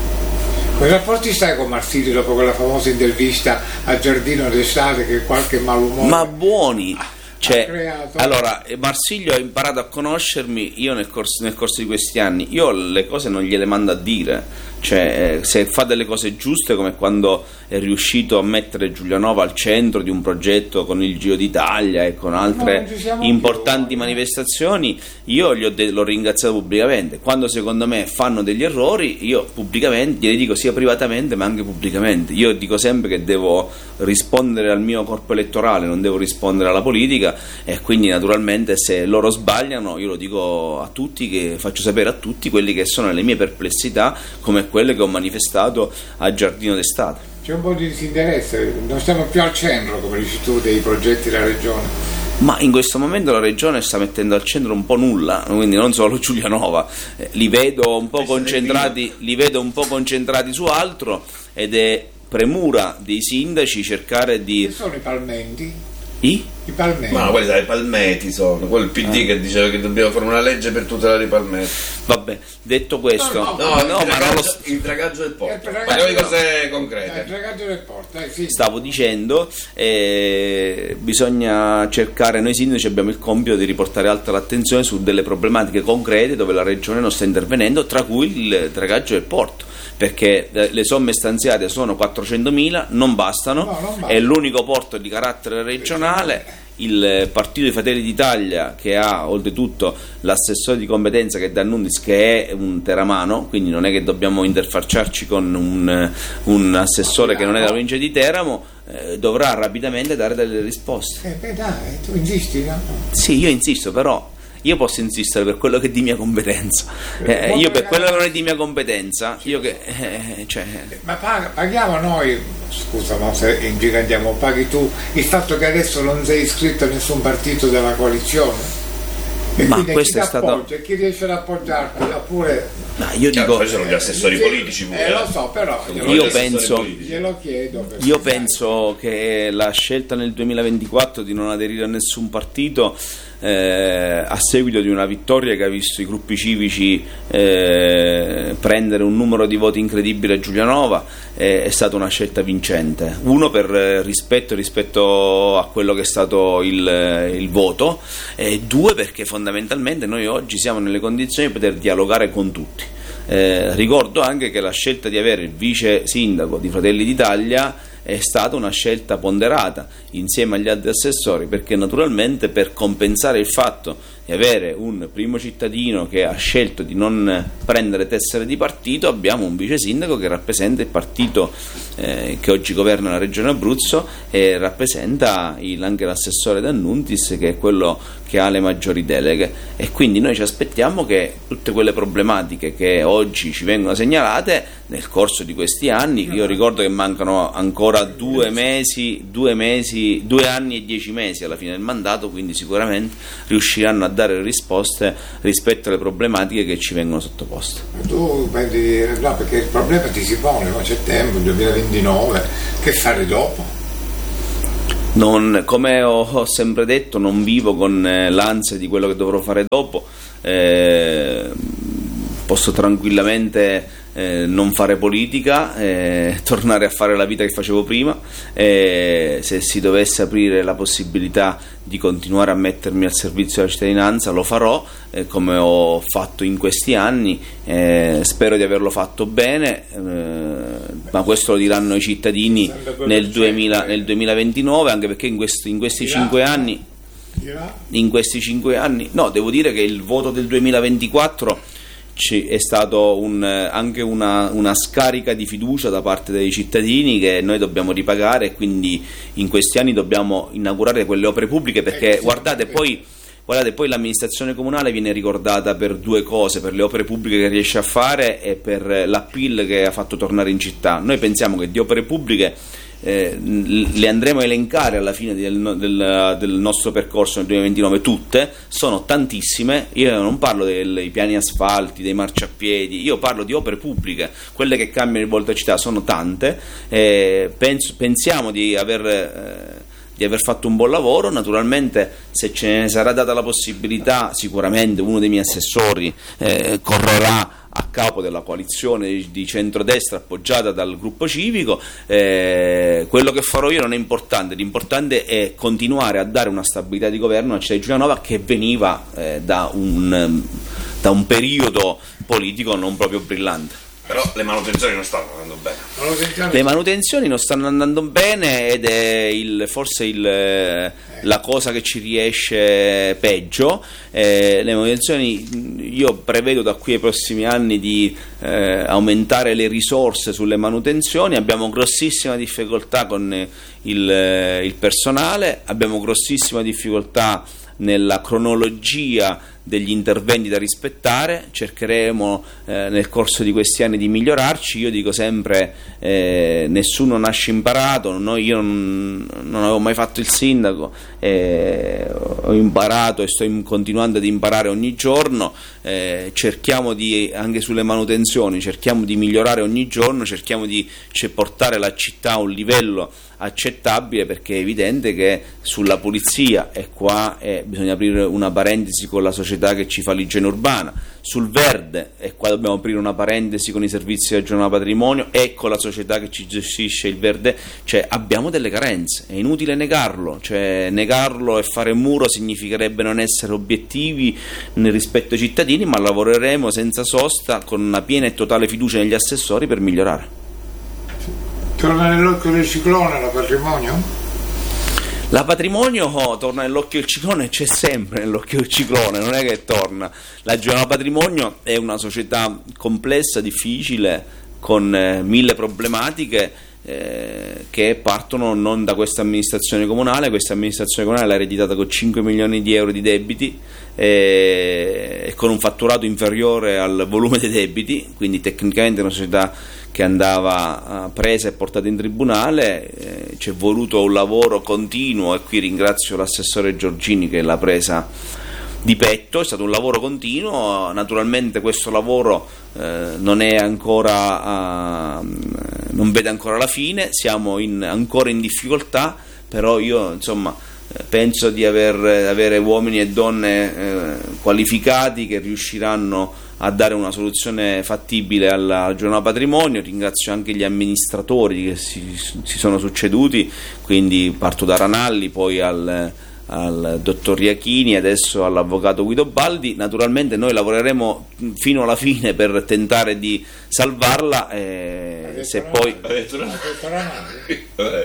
Quei rapporti stai con Marsilio dopo quella famosa intervista a Giardino d'estate che qualche malumore Ma buoni! Cioè, creato? allora, Marsilio ha imparato a conoscermi io nel corso, nel corso di questi anni. Io le cose non gliele mando a dire. Cioè, eh, se fa delle cose giuste, come quando è riuscito a mettere Giulianova al centro di un progetto con il Giro d'Italia e con altre non ci siamo importanti più. manifestazioni, io gli ho de- l'ho ringraziato pubblicamente. Quando secondo me fanno degli errori, io pubblicamente glieli dico, sia privatamente ma anche pubblicamente. Io dico sempre che devo rispondere al mio corpo elettorale, non devo rispondere alla politica, e quindi naturalmente se loro sbagliano io lo dico a tutti, che faccio sapere a tutti quelli che sono le mie perplessità, come quelle che ho manifestato a Giardino d'Estate. C'è un po' di disinteresse, non stiamo più al centro come dici tu dei progetti della regione. Ma in questo momento la regione sta mettendo al centro un po' nulla, quindi non solo Giulianova, eh, li vedo un po' concentrati, li vedo un po' concentrati su altro, ed è premura dei sindaci cercare Che di sono i palmenti? I? I palmenti. Ma no, quelli dai palmeti sono, quel P D Ah. che diceva che dobbiamo fare una legge per tutelare i palmeti. Vabbè, detto questo, No, No, il, no, ma non dragaggio, lo st- il dragaggio del Eh, porto. per ragazzi, Parliamo di no. cose Eh, il concrete. dragaggio del porto, eh, sì. stavo dicendo, eh, bisogna cercare, noi sindaci abbiamo il compito di riportare alta l'attenzione su delle problematiche concrete dove la regione non sta intervenendo, tra cui il dragaggio del porto, perché eh, le somme stanziate sono quattrocentomila, non bastano, No, non basta. è l'unico porto di carattere regionale. Il Partito dei Fratelli d'Italia, che ha oltretutto l'assessore di competenza che è D'Annunzis, che è un teramano, quindi non è che dobbiamo interfacciarci con un, un assessore che non è della provincia di Teramo, eh, dovrà rapidamente dare delle risposte. Eh, beh, dai, tu insisti, no? Sì, io insisto, però io posso insistere per quello che è di mia competenza. Eh, io per quello che non è di mia competenza, io che eh, cioè, Ma pag- paghiamo noi, scusa, ma se ingigantiamo, paghi tu il fatto che adesso non sei iscritto a nessun partito della coalizione? E Ma quindi questo chi è stato... appoggia, chi riesce ad appoggiarti, oppure... No, io dico... Poi sono gli assessori Sì, politici pure. eh, lo so, però glielo, Io Gli assessori penso- politici. glielo chiedo. perché Io sai, penso che la scelta nel duemilaventiquattro di non aderire a nessun partito eh, a seguito di una vittoria che ha visto i gruppi civici eh, prendere un numero di voti incredibile a Giulianova eh, è stata una scelta vincente. Uno per eh, rispetto rispetto a quello che è stato il, il voto, e due perché fondamentalmente noi oggi siamo nelle condizioni di poter dialogare con tutti. Eh, ricordo anche che la scelta di avere il vice sindaco di Fratelli d'Italia è stata una scelta ponderata insieme agli altri assessori, perché naturalmente per compensare il fatto di avere un primo cittadino che ha scelto di non prendere tessere di partito, abbiamo un vice sindaco che rappresenta il partito eh, che oggi governa la regione Abruzzo e rappresenta il, anche l'assessore D'Annuntis, che è quello che ha le maggiori deleghe, e quindi noi ci aspettiamo che tutte quelle problematiche che oggi ci vengono segnalate nel corso di questi anni, io ricordo che mancano ancora due mesi, due mesi, due anni e dieci mesi alla fine del mandato, quindi sicuramente riusciranno a dare risposte rispetto alle problematiche che ci vengono sottoposte. Ma tu pensi, no, perché il problema ti si pone, ma c'è tempo, duemilaventinove, che fare dopo? Non, come ho, ho sempre detto, non vivo con eh, l'ansia di quello che dovrò fare dopo, eh, posso tranquillamente eh, non fare politica, eh, tornare a fare la vita che facevo prima, eh, se si dovesse aprire la possibilità di continuare a mettermi al servizio della cittadinanza lo farò, eh, come ho fatto in questi anni, eh, spero di averlo fatto bene, eh, ma questo lo diranno i cittadini nel, duemila, nel duemilaventinove, anche perché in questi, in questi cinque anni in questi cinque anni no, devo dire che il voto del duemilaventiquattro è stato un, anche una, una scarica di fiducia da parte dei cittadini che noi dobbiamo ripagare, e quindi in questi anni dobbiamo inaugurare quelle opere pubbliche, perché guardate poi Guardate, poi l'amministrazione comunale viene ricordata per due cose: per le opere pubbliche che riesce a fare e per l'appeal che ha fatto tornare in città. Noi pensiamo che di opere pubbliche eh, le andremo a elencare alla fine del, del, del nostro percorso nel duemilaventinove, tutte, sono tantissime. Io non parlo dei piani asfalti, dei marciapiedi, io parlo di opere pubbliche, quelle che cambiano il volto a città sono tante, eh, penso, pensiamo di aver... Eh, di aver fatto un buon lavoro. Naturalmente, se ce ne sarà data la possibilità, sicuramente uno dei miei assessori eh, correrà a capo della coalizione di, di centrodestra appoggiata dal gruppo civico. Eh, quello che farò io non è importante, l'importante è continuare a dare una stabilità di governo a città di Giulianova, che veniva eh, da, un, da un periodo politico non proprio brillante. Però le manutenzioni non stanno andando bene. Manutenzione. Le manutenzioni non stanno andando bene, ed è il, forse il, la cosa che ci riesce peggio. Eh, le manutenzioni, io prevedo da qui ai prossimi anni di eh, aumentare le risorse sulle manutenzioni. Abbiamo grossissima difficoltà con il, il personale, abbiamo grossissima difficoltà nella cronologia degli interventi da rispettare. Cercheremo eh, nel corso di questi anni di migliorarci. Io dico sempre eh, nessuno nasce imparato. Noi, io non, non avevo mai fatto il sindaco, eh, ho imparato e sto in, continuando ad imparare ogni giorno. Eh, cerchiamo di, anche sulle manutenzioni, cerchiamo di migliorare ogni giorno, cerchiamo di cioè, portare la città a un livello accettabile, perché è evidente che sulla pulizia, e qua eh, bisogna aprire una parentesi con la società che ci fa l'igiene urbana, sul verde, e qua dobbiamo aprire una parentesi con i servizi regionali patrimonio e con la società che ci gestisce il verde, cioè abbiamo delle carenze, è inutile negarlo, cioè negarlo e fare muro significherebbe non essere obiettivi nel rispetto ai cittadini, ma lavoreremo senza sosta con una piena e totale fiducia negli assessori per migliorare. Torna nell'occhio del ciclone la patrimonio? La patrimonio oh, torna nell'occhio del ciclone, c'è sempre nell'occhio del ciclone, non è che torna. La Giulianova Patrimonio è una società complessa, difficile, con eh, mille problematiche eh, che partono non da questa amministrazione comunale. Questa amministrazione comunale l'ha ereditata con cinque milioni di euro di debiti eh, e con un fatturato inferiore al volume dei debiti, quindi tecnicamente è una società che andava uh, presa e portata in tribunale. Eh, ci è voluto un lavoro continuo, e qui ringrazio l'assessore Giorgini che l'ha presa di petto, è stato un lavoro continuo. Naturalmente questo lavoro eh, non è ancora, uh, non vede ancora la fine, siamo in, ancora in difficoltà, però io insomma penso di aver, avere uomini e donne eh, qualificati che riusciranno a dare una soluzione fattibile al giorno patrimonio. Ringrazio anche gli amministratori che si, si sono succeduti, quindi parto da Ranalli, poi al, al dottor Riachini e adesso all'avvocato Guido Baldi. Naturalmente noi lavoreremo fino alla fine per tentare di salvarla, e se poi ha detto Ranalli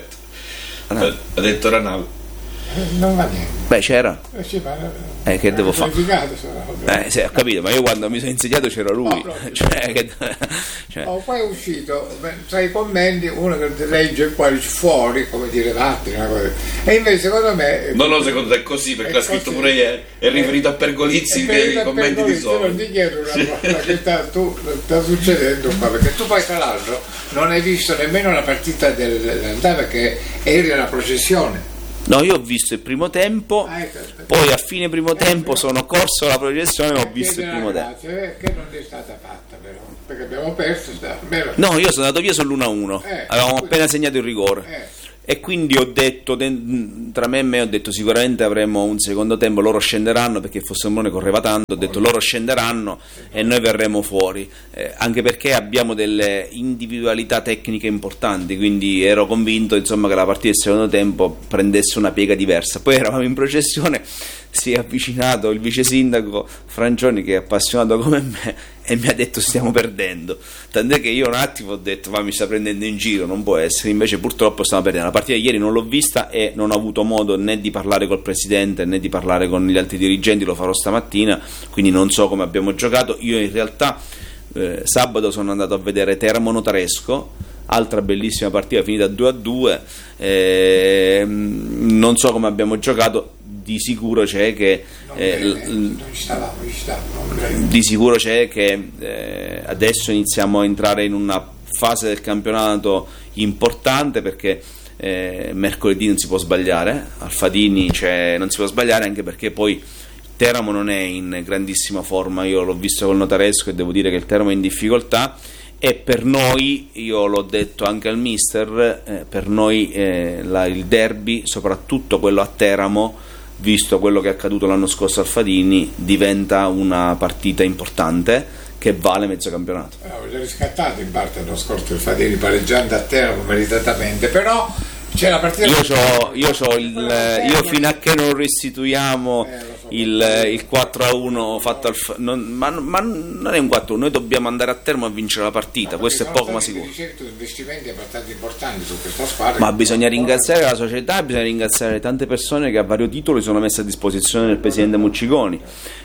ha detto Ranalli non va niente. Beh, c'era. Eh sì, ma eh, che devo fare? Eh, sì, ho capito, ma io quando mi sono insediato c'era lui. No, cioè, che, cioè. Oh, poi è uscito tra i commenti uno che legge poi fuori, come dire, vatti, una cosa. E invece secondo me. No, no, secondo te è così, perché l'ha scritto pure ieri. È riferito a Pergolizzi che i commenti di sopra. Non ti chiedo una cosa che sta, tu, sta succedendo qua, perché tu poi tra l'altro non hai visto nemmeno la partita dell'andata perché eri alla processione. No, io ho visto il primo tempo, ah, ecco, poi a fine primo eh, tempo però, sono corso alla processione e ho visto il primo ragazzi, tempo. Eh, che non è stata fatta però, perché abbiamo perso. Sta, no, io sono andato via sull'uno a uno, eh, avevamo quindi, appena segnato il rigore. Eh. E quindi ho detto, tra me e me ho detto sicuramente avremo un secondo tempo, loro scenderanno, perché Fossembrone correva tanto, ho detto loro scenderanno e noi verremo fuori, eh, anche perché abbiamo delle individualità tecniche importanti, quindi ero convinto insomma che la partita del secondo tempo prendesse una piega diversa. Poi eravamo in processione, si è avvicinato il vice sindaco Francioni, che è appassionato come me, e mi ha detto stiamo perdendo, tant'è che io un attimo ho detto ma mi sta prendendo in giro, non può essere, invece purtroppo stiamo perdendo. La partita di ieri non l'ho vista e non ho avuto modo né di parlare col presidente né di parlare con gli altri dirigenti, lo farò stamattina, quindi non so come abbiamo giocato. Io in realtà eh, sabato sono andato a vedere Teramo Notaresco, altra bellissima partita finita due a due, eh, non so come abbiamo giocato. Di sicuro c'è che eh, l- di sicuro c'è che eh, adesso iniziamo a entrare in una fase del campionato importante, perché eh, mercoledì non si può sbagliare, Alfadini cioè, non si può sbagliare, anche perché poi Teramo non è in grandissima forma. Io l'ho visto col Notaresco e devo dire che il Teramo è in difficoltà, e per noi, io l'ho detto anche al mister, eh, per noi eh, la, il derby, soprattutto quello a Teramo, visto quello che è accaduto l'anno scorso al Fadini, diventa una partita importante che vale mezzo campionato. Avete riscattato in parte l'anno scorso il Fadini pareggiando a Teramo meritatamente, però c'è la partita. Io, c'ho, io, c'ho il, io fino a che non restituiamo eh, so, il, il quattro a uno fatto al non, ma, ma non è un quattro a uno, noi dobbiamo andare a Teramo a vincere la partita, no, questo è poco ma sicuro. Certo, investimenti abbastanza importanti su questa squadra, ma bisogna ringraziare la società, bisogna ringraziare tante persone che a vario titolo si sono messe a disposizione del presidente Mucciconi.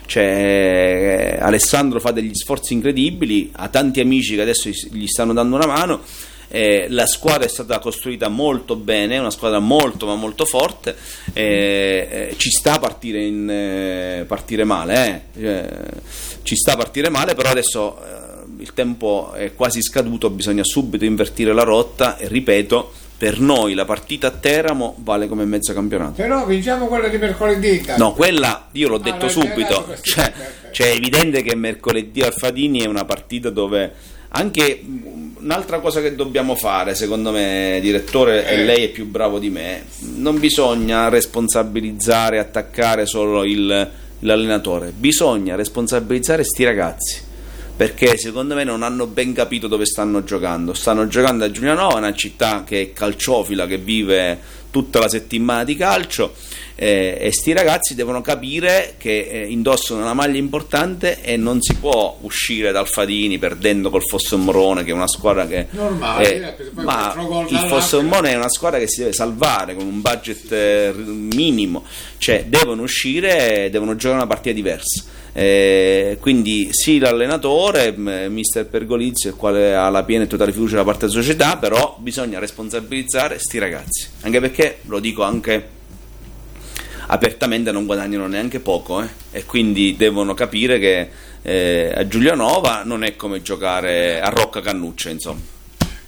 Cioè, Alessandro fa degli sforzi incredibili, ha tanti amici che adesso gli stanno dando una mano. Eh, la squadra è stata costruita molto bene, è una squadra molto ma molto forte, eh, eh, ci sta a partire, in, eh, partire male, eh. Eh, ci sta a partire male, però adesso eh, il tempo è quasi scaduto, bisogna subito invertire la rotta e ripeto, per noi la partita a Teramo vale come mezzo campionato. Però vinciamo quella di mercoledì. No, quella io l'ho ah, detto subito, cioè, cioè è evidente che mercoledì al Fadini è una partita dove anche un'altra cosa che dobbiamo fare, secondo me, direttore, eh. e lei è più bravo di me, non bisogna responsabilizzare, attaccare solo il, l'allenatore, bisogna responsabilizzare sti ragazzi, perché secondo me non hanno ben capito dove stanno giocando. Stanno giocando a Giulianova, una città che è calciofila, che vive tutta la settimana di calcio, eh, e sti ragazzi devono capire che eh, indossano una maglia importante e non si può uscire dal Fadini perdendo col Fossombrone, che è una squadra che normale, eh, ma il Fossombrone è una squadra che si deve salvare con un budget eh, minimo, cioè devono uscire e devono giocare una partita diversa. Eh, quindi sì, l'allenatore mister Pergolizzi, il quale ha la piena e totale fiducia da parte della società, però bisogna responsabilizzare sti ragazzi, anche perché, lo dico anche apertamente, non guadagnano neanche poco, eh? E quindi devono capire che eh, a Giulianova non è come giocare a Rocca Cannuccia, insomma.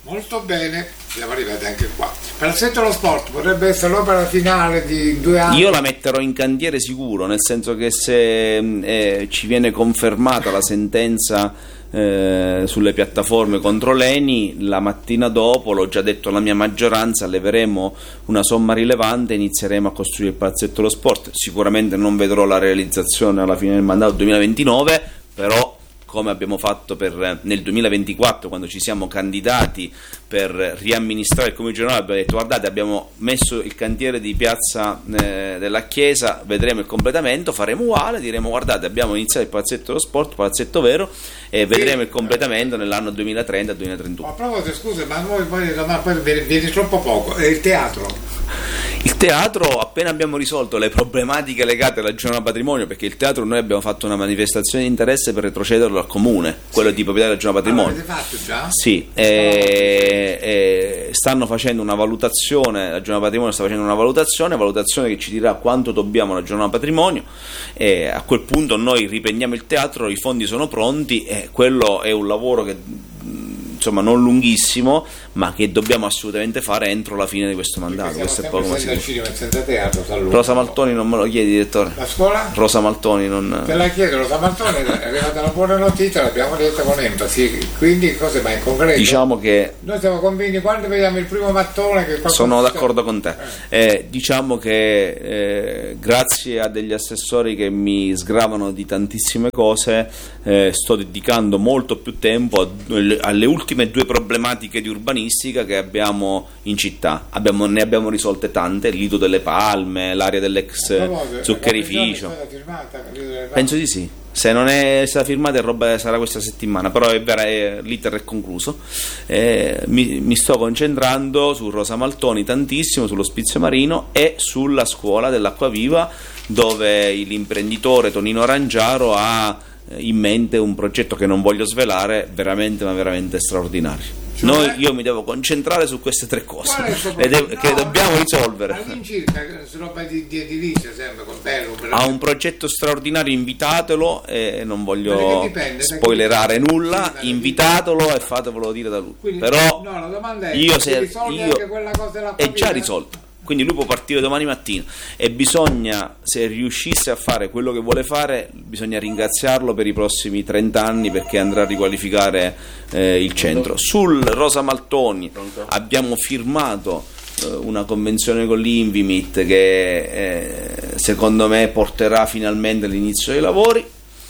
Molto bene, siamo arrivati anche qua. Palazzetto dello Sport potrebbe essere l'opera finale di due anni. Io la metterò in cantiere sicuro, nel senso che se eh, ci viene confermata la sentenza eh, sulle piattaforme contro l'Eni, la mattina dopo, l'ho già detto alla mia maggioranza, leveremo una somma rilevante e inizieremo a costruire il Palazzetto dello Sport. Sicuramente non vedrò la realizzazione alla fine del mandato duemilaventinove, però come abbiamo fatto per, nel duemilaventiquattro, quando ci siamo candidati per riamministrare il Comune Generale, abbiamo detto guardate, abbiamo messo il cantiere di Piazza eh, della Chiesa, vedremo il completamento, faremo uguale, diremo guardate, abbiamo iniziato il Palazzetto dello Sport, palazzetto vero, e vedremo il completamento nell'anno duemilatrenta duemilatrentuno. Ma proprio, scusa, ma noi poi, ma poi viene troppo poco, e il teatro? Il teatro, appena abbiamo risolto le problematiche legate alla giornata patrimonio, perché il teatro noi abbiamo fatto una manifestazione di interesse per retrocederlo al comune, quello sì, di proprietà della giornata patrimonio. Ah, l'avete fatto già? Sì, e, e stanno facendo una valutazione, la giornata patrimonio sta facendo una valutazione, valutazione che ci dirà quanto dobbiamo alla giornata patrimonio, e a quel punto noi riprendiamo il teatro, i fondi sono pronti e quello è un lavoro che insomma non lunghissimo, ma che dobbiamo assolutamente fare entro la fine di questo mandato. Questo è poco ma sicuro. Cinema, senza teatro, Rosa Maltoni non me lo chiedi, direttore. La scuola? Rosa Maltoni non... Te la chiedo, Rosa Maltoni è arrivata una buona notizia, l'abbiamo detta con enfasi, quindi cose ma in concreto? Diciamo che... Noi siamo convinti, quando vediamo il primo mattone che sono d'accordo con te. Eh, diciamo che eh, grazie a degli assessori che mi sgravano di tantissime cose, eh, sto dedicando molto più tempo a, alle ultime due problematiche di urbanistica che abbiamo in città. Abbiamo, ne abbiamo risolte tante, il Lido delle Palme, l'area dell'ex zuccherificio. Penso di sì. Se non è stata firmata è roba, sarà questa settimana, però è vera, è, l'iter è concluso. Eh, mi, mi sto concentrando su Rosa Maltoni tantissimo, sullo Marino e sulla scuola dell'Acquaviva, dove l'imprenditore Tonino Rangiaro ha in mente un progetto che non voglio svelare, veramente ma veramente straordinario. Cioè, Noi, io mi devo concentrare su queste tre cose e devo, no, che dobbiamo no, risolvere. All'incirca, su roba di, di edilizia sempre con bello, ha un progetto straordinario, invitatelo, e non voglio dipende, spoilerare nulla, sì, invitatelo dipende. E fatevelo dire da lui. Quindi, però no, la domanda è, io se io quella cosa è già risolta. Quindi lui può partire domani mattina e bisogna, se riuscisse a fare quello che vuole fare, bisogna ringraziarlo per i prossimi trenta anni, perché andrà a riqualificare eh, il centro. Sul Rosa Maltoni abbiamo firmato eh, una convenzione con l'Invimit che eh, secondo me porterà finalmente all'inizio dei lavori,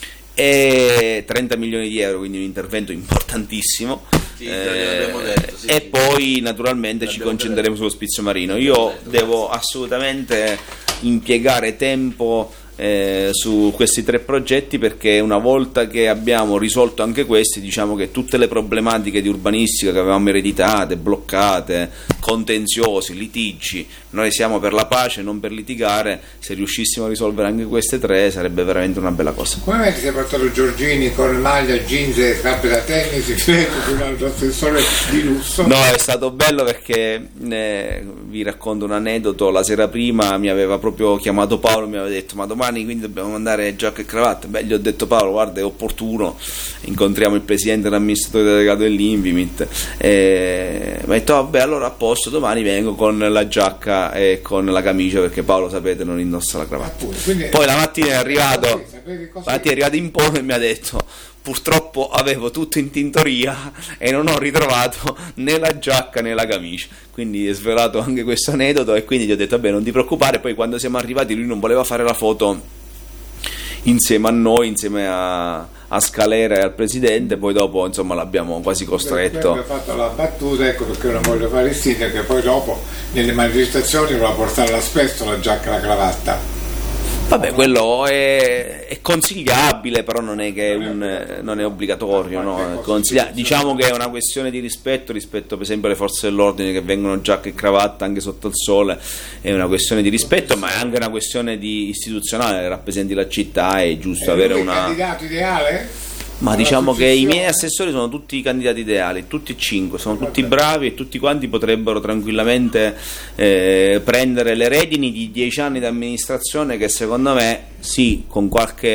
e trenta milioni di euro, quindi un intervento importantissimo. Sì, eh, detto, sì, e sì. Poi naturalmente ci concentreremo sullo Spizio Marino. Io devo assolutamente impiegare tempo eh, su questi tre progetti, perché una volta che abbiamo risolto anche questi, diciamo che tutte le problematiche di urbanistica che avevamo ereditate, bloccate, contenziosi, litigi, noi siamo per la pace, non per litigare. Se riuscissimo a risolvere anche queste tre sarebbe veramente una bella cosa. Come mai ti sei portato Giorgini con maglia, jeans e scarpe da tennis su un altro assessore di lusso? No, è stato bello perché eh, vi racconto un aneddoto. La sera prima mi aveva proprio chiamato Paolo, mi aveva detto ma domani quindi dobbiamo mandare giacca e cravatta. Beh, gli ho detto Paolo guarda, è opportuno, incontriamo il presidente e l'amministratore delegato dell'Invimit, e mi ha detto vabbè allora a posto, domani vengo con la giacca e con la camicia, perché Paolo sapete non indossa la cravatta. Quindi, poi la mattina è arrivato la mattina è arrivato in Polo e mi ha detto purtroppo avevo tutto in tintoria e non ho ritrovato né la giacca né la camicia. Quindi è svelato anche questo aneddoto, e quindi gli ho detto vabbè non ti preoccupare. Poi quando siamo arrivati lui non voleva fare la foto insieme a noi, insieme a, a Scalera e al presidente, poi dopo insomma l'abbiamo quasi costretto. Abbiamo fatto la battuta, ecco perché non voglio fare il sindaco, che poi dopo nelle manifestazioni voleva portare spesso la giacca e la cravatta. Vabbè, quello è, è consigliabile, però non è che è un, non è obbligatorio, no? Consiglia- diciamo che è una questione di rispetto rispetto per esempio alle forze dell'ordine, che vengono giacca e cravatta anche sotto il sole. È una questione di rispetto, ma è anche una questione di istituzionale, rappresenti la città, è giusto è avere lui una... candidato ideale? Ma diciamo che i miei assessori sono tutti i candidati ideali, tutti e cinque, sono tutti bravi e tutti quanti potrebbero tranquillamente eh, prendere le redini di dieci anni di amministrazione, che secondo me sì, con qualche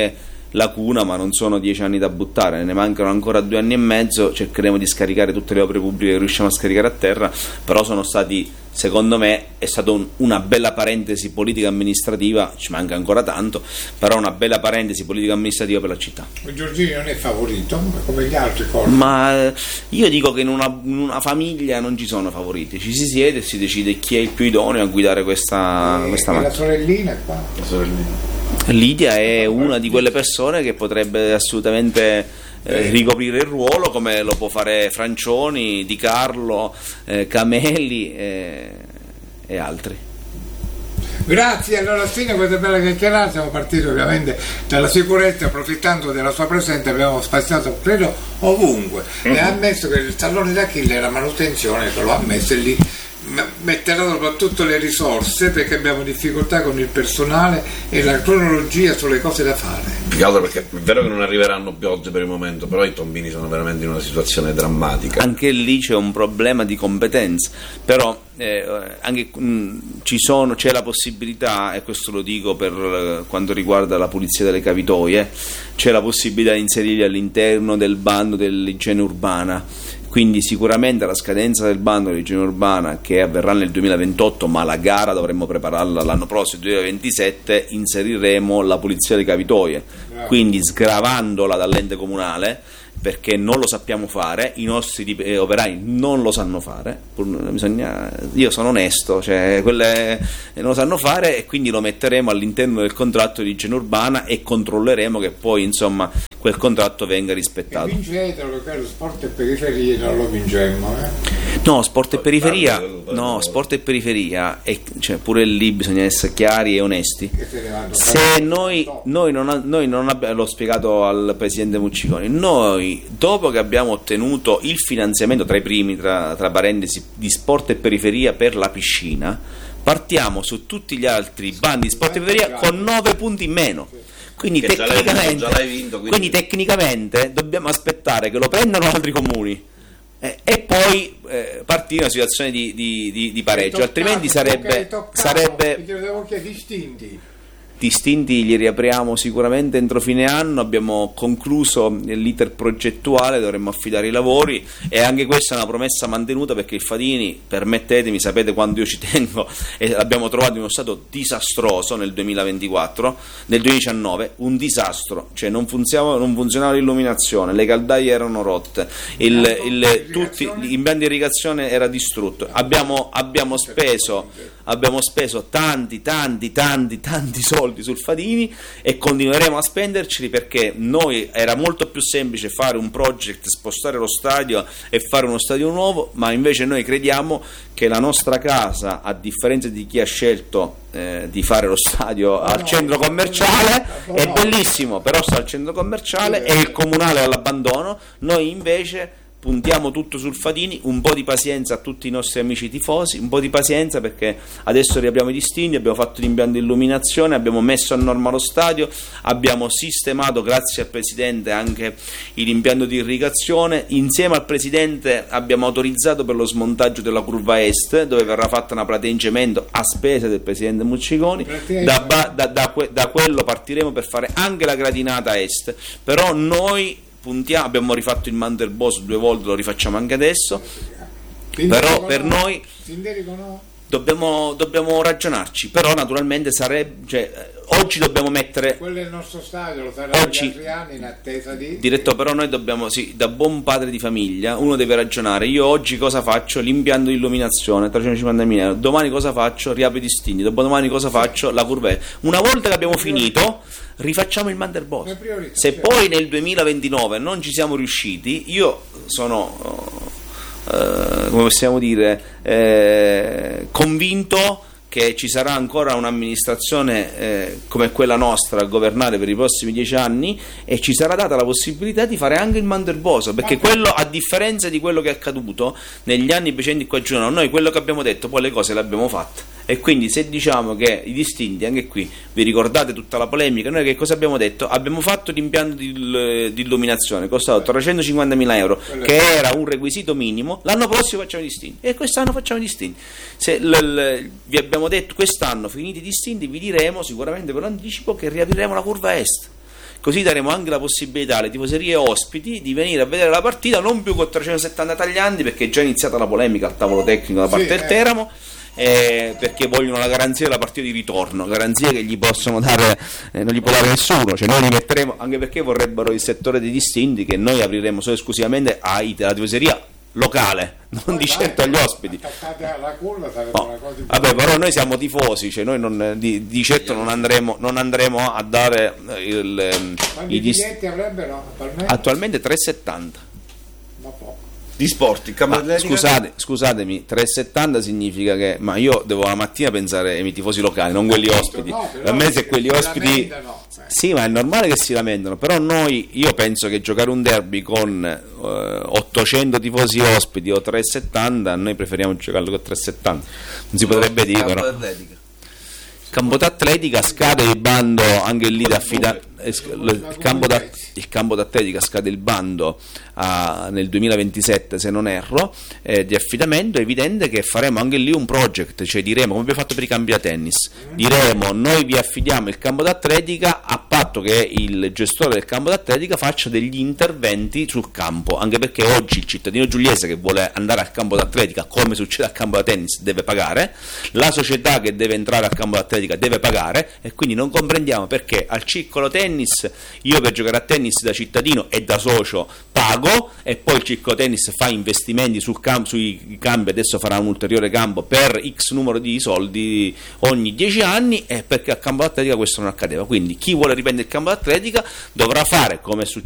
lacuna, ma non sono dieci anni da buttare, ne mancano ancora due anni e mezzo, cercheremo di scaricare tutte le opere pubbliche che riusciamo a scaricare a terra, però sono stati, secondo me, è stata un, una bella parentesi politica amministrativa, ci manca ancora tanto, però una bella parentesi politica amministrativa per la città. Giorgini non è favorito come gli altri corpi. Ma io dico che in una, in una famiglia non ci sono favoriti, ci si siede e si decide chi è il più idoneo a guidare questa, e, questa e macchina. la sorellina è qua. La sorellina. Lidia è una di quelle persone che potrebbe assolutamente eh, ricoprire il ruolo, come lo può fare Francioni, Di Carlo, eh, Camelli eh, e altri. Grazie, allora fine questa bella chiacchierata, siamo partiti ovviamente dalla sicurezza, approfittando della sua presenza abbiamo spaziato credo ovunque e ha ammesso che il tallone d'Achille era manutenzione, che lo ha ammesso e lì metterà soprattutto le risorse perché abbiamo difficoltà con il personale e la cronologia sulle cose da fare. Più che altro perché è vero che non arriveranno piogge per il momento, però i tombini sono veramente in una situazione drammatica. Anche lì c'è un problema di competenza, però eh, anche, mh, ci sono, c'è la possibilità, e questo lo dico per eh, quanto riguarda la pulizia delle cavitoie, c'è la possibilità di inserire all'interno del bando dell'igiene urbana. Quindi sicuramente la scadenza del bando dell'igiene urbana, che avverrà nel duemilaventotto, ma la gara dovremmo prepararla l'anno prossimo, duemilaventisette, inseriremo la pulizia delle cavitoie, quindi sgravandola dall'ente comunale, perché non lo sappiamo fare, i nostri eh, operai non lo sanno fare, bisogna, io sono onesto, cioè quelle non lo sanno fare, e quindi lo metteremo all'interno del contratto di igiene urbana e controlleremo che poi insomma quel contratto venga rispettato. E vincetelo, che lo sport e periferie non lo vincemmo, eh? No, sport e periferia, no, sport e periferia, e, cioè, pure lì bisogna essere chiari e onesti. Se noi, noi non, noi non abbiamo, l'ho spiegato al presidente Mucciconi, noi dopo che abbiamo ottenuto il finanziamento tra i primi, tra, tra parentesi, di sport e periferia per la piscina, partiamo su tutti gli altri bandi di sport e periferia con nove punti in meno. Quindi tecnicamente, già l'hai vinto, quindi... quindi tecnicamente dobbiamo aspettare che lo prendano altri comuni eh, e poi eh, partire una situazione di, di, di, di pareggio, altrimenti sarebbe, sarebbe distinti. distinti li riapriamo sicuramente entro fine anno, abbiamo concluso l'iter progettuale, dovremmo affidare i lavori e anche questa è una promessa mantenuta, perché il Fadini, permettetemi, sapete quando io ci tengo, e l'abbiamo trovato in uno stato disastroso nel duemilaventiquattro, nel duemiladiciannove, un disastro, cioè non funzionava, non funzionava l'illuminazione, le caldaie erano rotte, il, il, tutti, l'impianto di irrigazione era distrutto, abbiamo, abbiamo speso abbiamo speso tanti tanti tanti tanti soldi sul Fadini e continueremo a spenderceli, perché noi era molto più semplice fare un project, spostare lo stadio e fare uno stadio nuovo, ma invece noi crediamo che la nostra casa, a differenza di chi ha scelto eh, di fare lo stadio al centro commerciale, è bellissimo, però sta al centro commerciale e il comunale è all'abbandono, noi invece puntiamo tutto sul Fadini. Un po' di pazienza a tutti i nostri amici tifosi, un po' di pazienza, perché adesso riapriamo i distinti, abbiamo fatto l'impianto di illuminazione, abbiamo messo a norma lo stadio, abbiamo sistemato grazie al Presidente anche l'impianto di irrigazione, insieme al Presidente abbiamo autorizzato per lo smontaggio della curva est, dove verrà fatta una platea in cemento a spese del Presidente Mucciconi, da, da, da, da quello partiremo per fare anche la gradinata est, però noi puntiamo, abbiamo rifatto il Mandelboso due volte, lo rifacciamo anche adesso, però per noi dobbiamo, dobbiamo ragionarci, però naturalmente sarebbe, cioè, oggi dobbiamo mettere, quello è il nostro stadio, lo sarà oggi, altri anni in attesa di diretto, però noi dobbiamo, sì, da buon padre di famiglia uno deve ragionare, io oggi cosa faccio? L'impianto di illuminazione trecentocinquantamila euro, domani cosa faccio? Riapro i distinti, dopodomani cosa faccio? La curva. Una volta che abbiamo finito rifacciamo il Mandelboso. Se poi nel duemilaventinove non ci siamo riusciti, io sono eh, come possiamo dire eh, convinto che ci sarà ancora un'amministrazione eh, come quella nostra a governare per i prossimi dieci anni, e ci sarà data la possibilità di fare anche il Mandelboso, perché quello, a differenza di quello che è accaduto negli anni precedenti qua giù, noi quello che abbiamo detto poi le cose le abbiamo fatte, e quindi se diciamo che i distinti, anche qui vi ricordate tutta la polemica, noi che cosa abbiamo detto? Abbiamo fatto l'impianto di, di illuminazione, costato trecentocinquantamila euro, che era un requisito minimo, l'anno prossimo facciamo i distinti e quest'anno facciamo i distinti. Se l, l, vi abbiamo detto quest'anno finiti i distinti, vi diremo sicuramente per anticipo che riapriremo la curva est, così daremo anche la possibilità alle tifoserie ospiti di venire a vedere la partita non più con trecentosettanta tagliandi, perché è già iniziata la polemica al tavolo tecnico da parte Sì, del eh. Teramo. Eh, perché vogliono la garanzia della partita di ritorno, garanzia che gli possono dare, eh, non gli può dare nessuno, cioè noi li metteremo, anche perché vorrebbero il settore dei distinti che noi apriremo solo esclusivamente ai, alla tifoseria locale, non di certo agli ospiti. Attaccate alla curva sarebbe No. una cosa Vabbè, però noi siamo tifosi, cioè noi non, di, di certo non andremo, non andremo a dare il, ehm, Quanti i dis- biglietti avrebbero attualmente? attualmente tre virgola settanta. Ma poco. Di sport, il campo Ma atletica? scusate, scusatemi, tre virgola settanta significa che, ma io devo la mattina pensare ai miei tifosi locali, non quelli ospiti. No, però Per me se si- quelli si ospiti, lamentano, eh. sì, ma è normale che si lamentano, però noi, io penso che giocare un derby con eh, ottocento tifosi ospiti o tre virgola settanta, noi preferiamo giocarlo con tre virgola settanta, non si potrebbe dire, Campo però. atletica. Campo d'atletica scade il bando anche lì da affidare. Il campo, da, il campo d'atletica scade il bando a, nel duemilaventisette, se non erro, eh, di affidamento. È evidente che faremo anche lì un project, cioè diremo, come abbiamo fatto per i campi da tennis, diremo noi vi affidiamo il campo d'atletica a patto che il gestore del campo d'atletica faccia degli interventi sul campo, anche perché oggi il cittadino giuliese che vuole andare al campo d'atletica, come succede al campo da tennis, deve pagare, la società che deve entrare al campo d'atletica deve pagare, e quindi non comprendiamo perché al circolo tennis io per giocare a tennis da cittadino e da socio pago, e poi il circolo tennis fa investimenti sul campo, sui campi, adesso farà un ulteriore campo per X numero di soldi ogni dieci anni, e perché al campo d'atletica questo non accadeva. Quindi chi vuole riprendere il campo d'atletica dovrà fare come su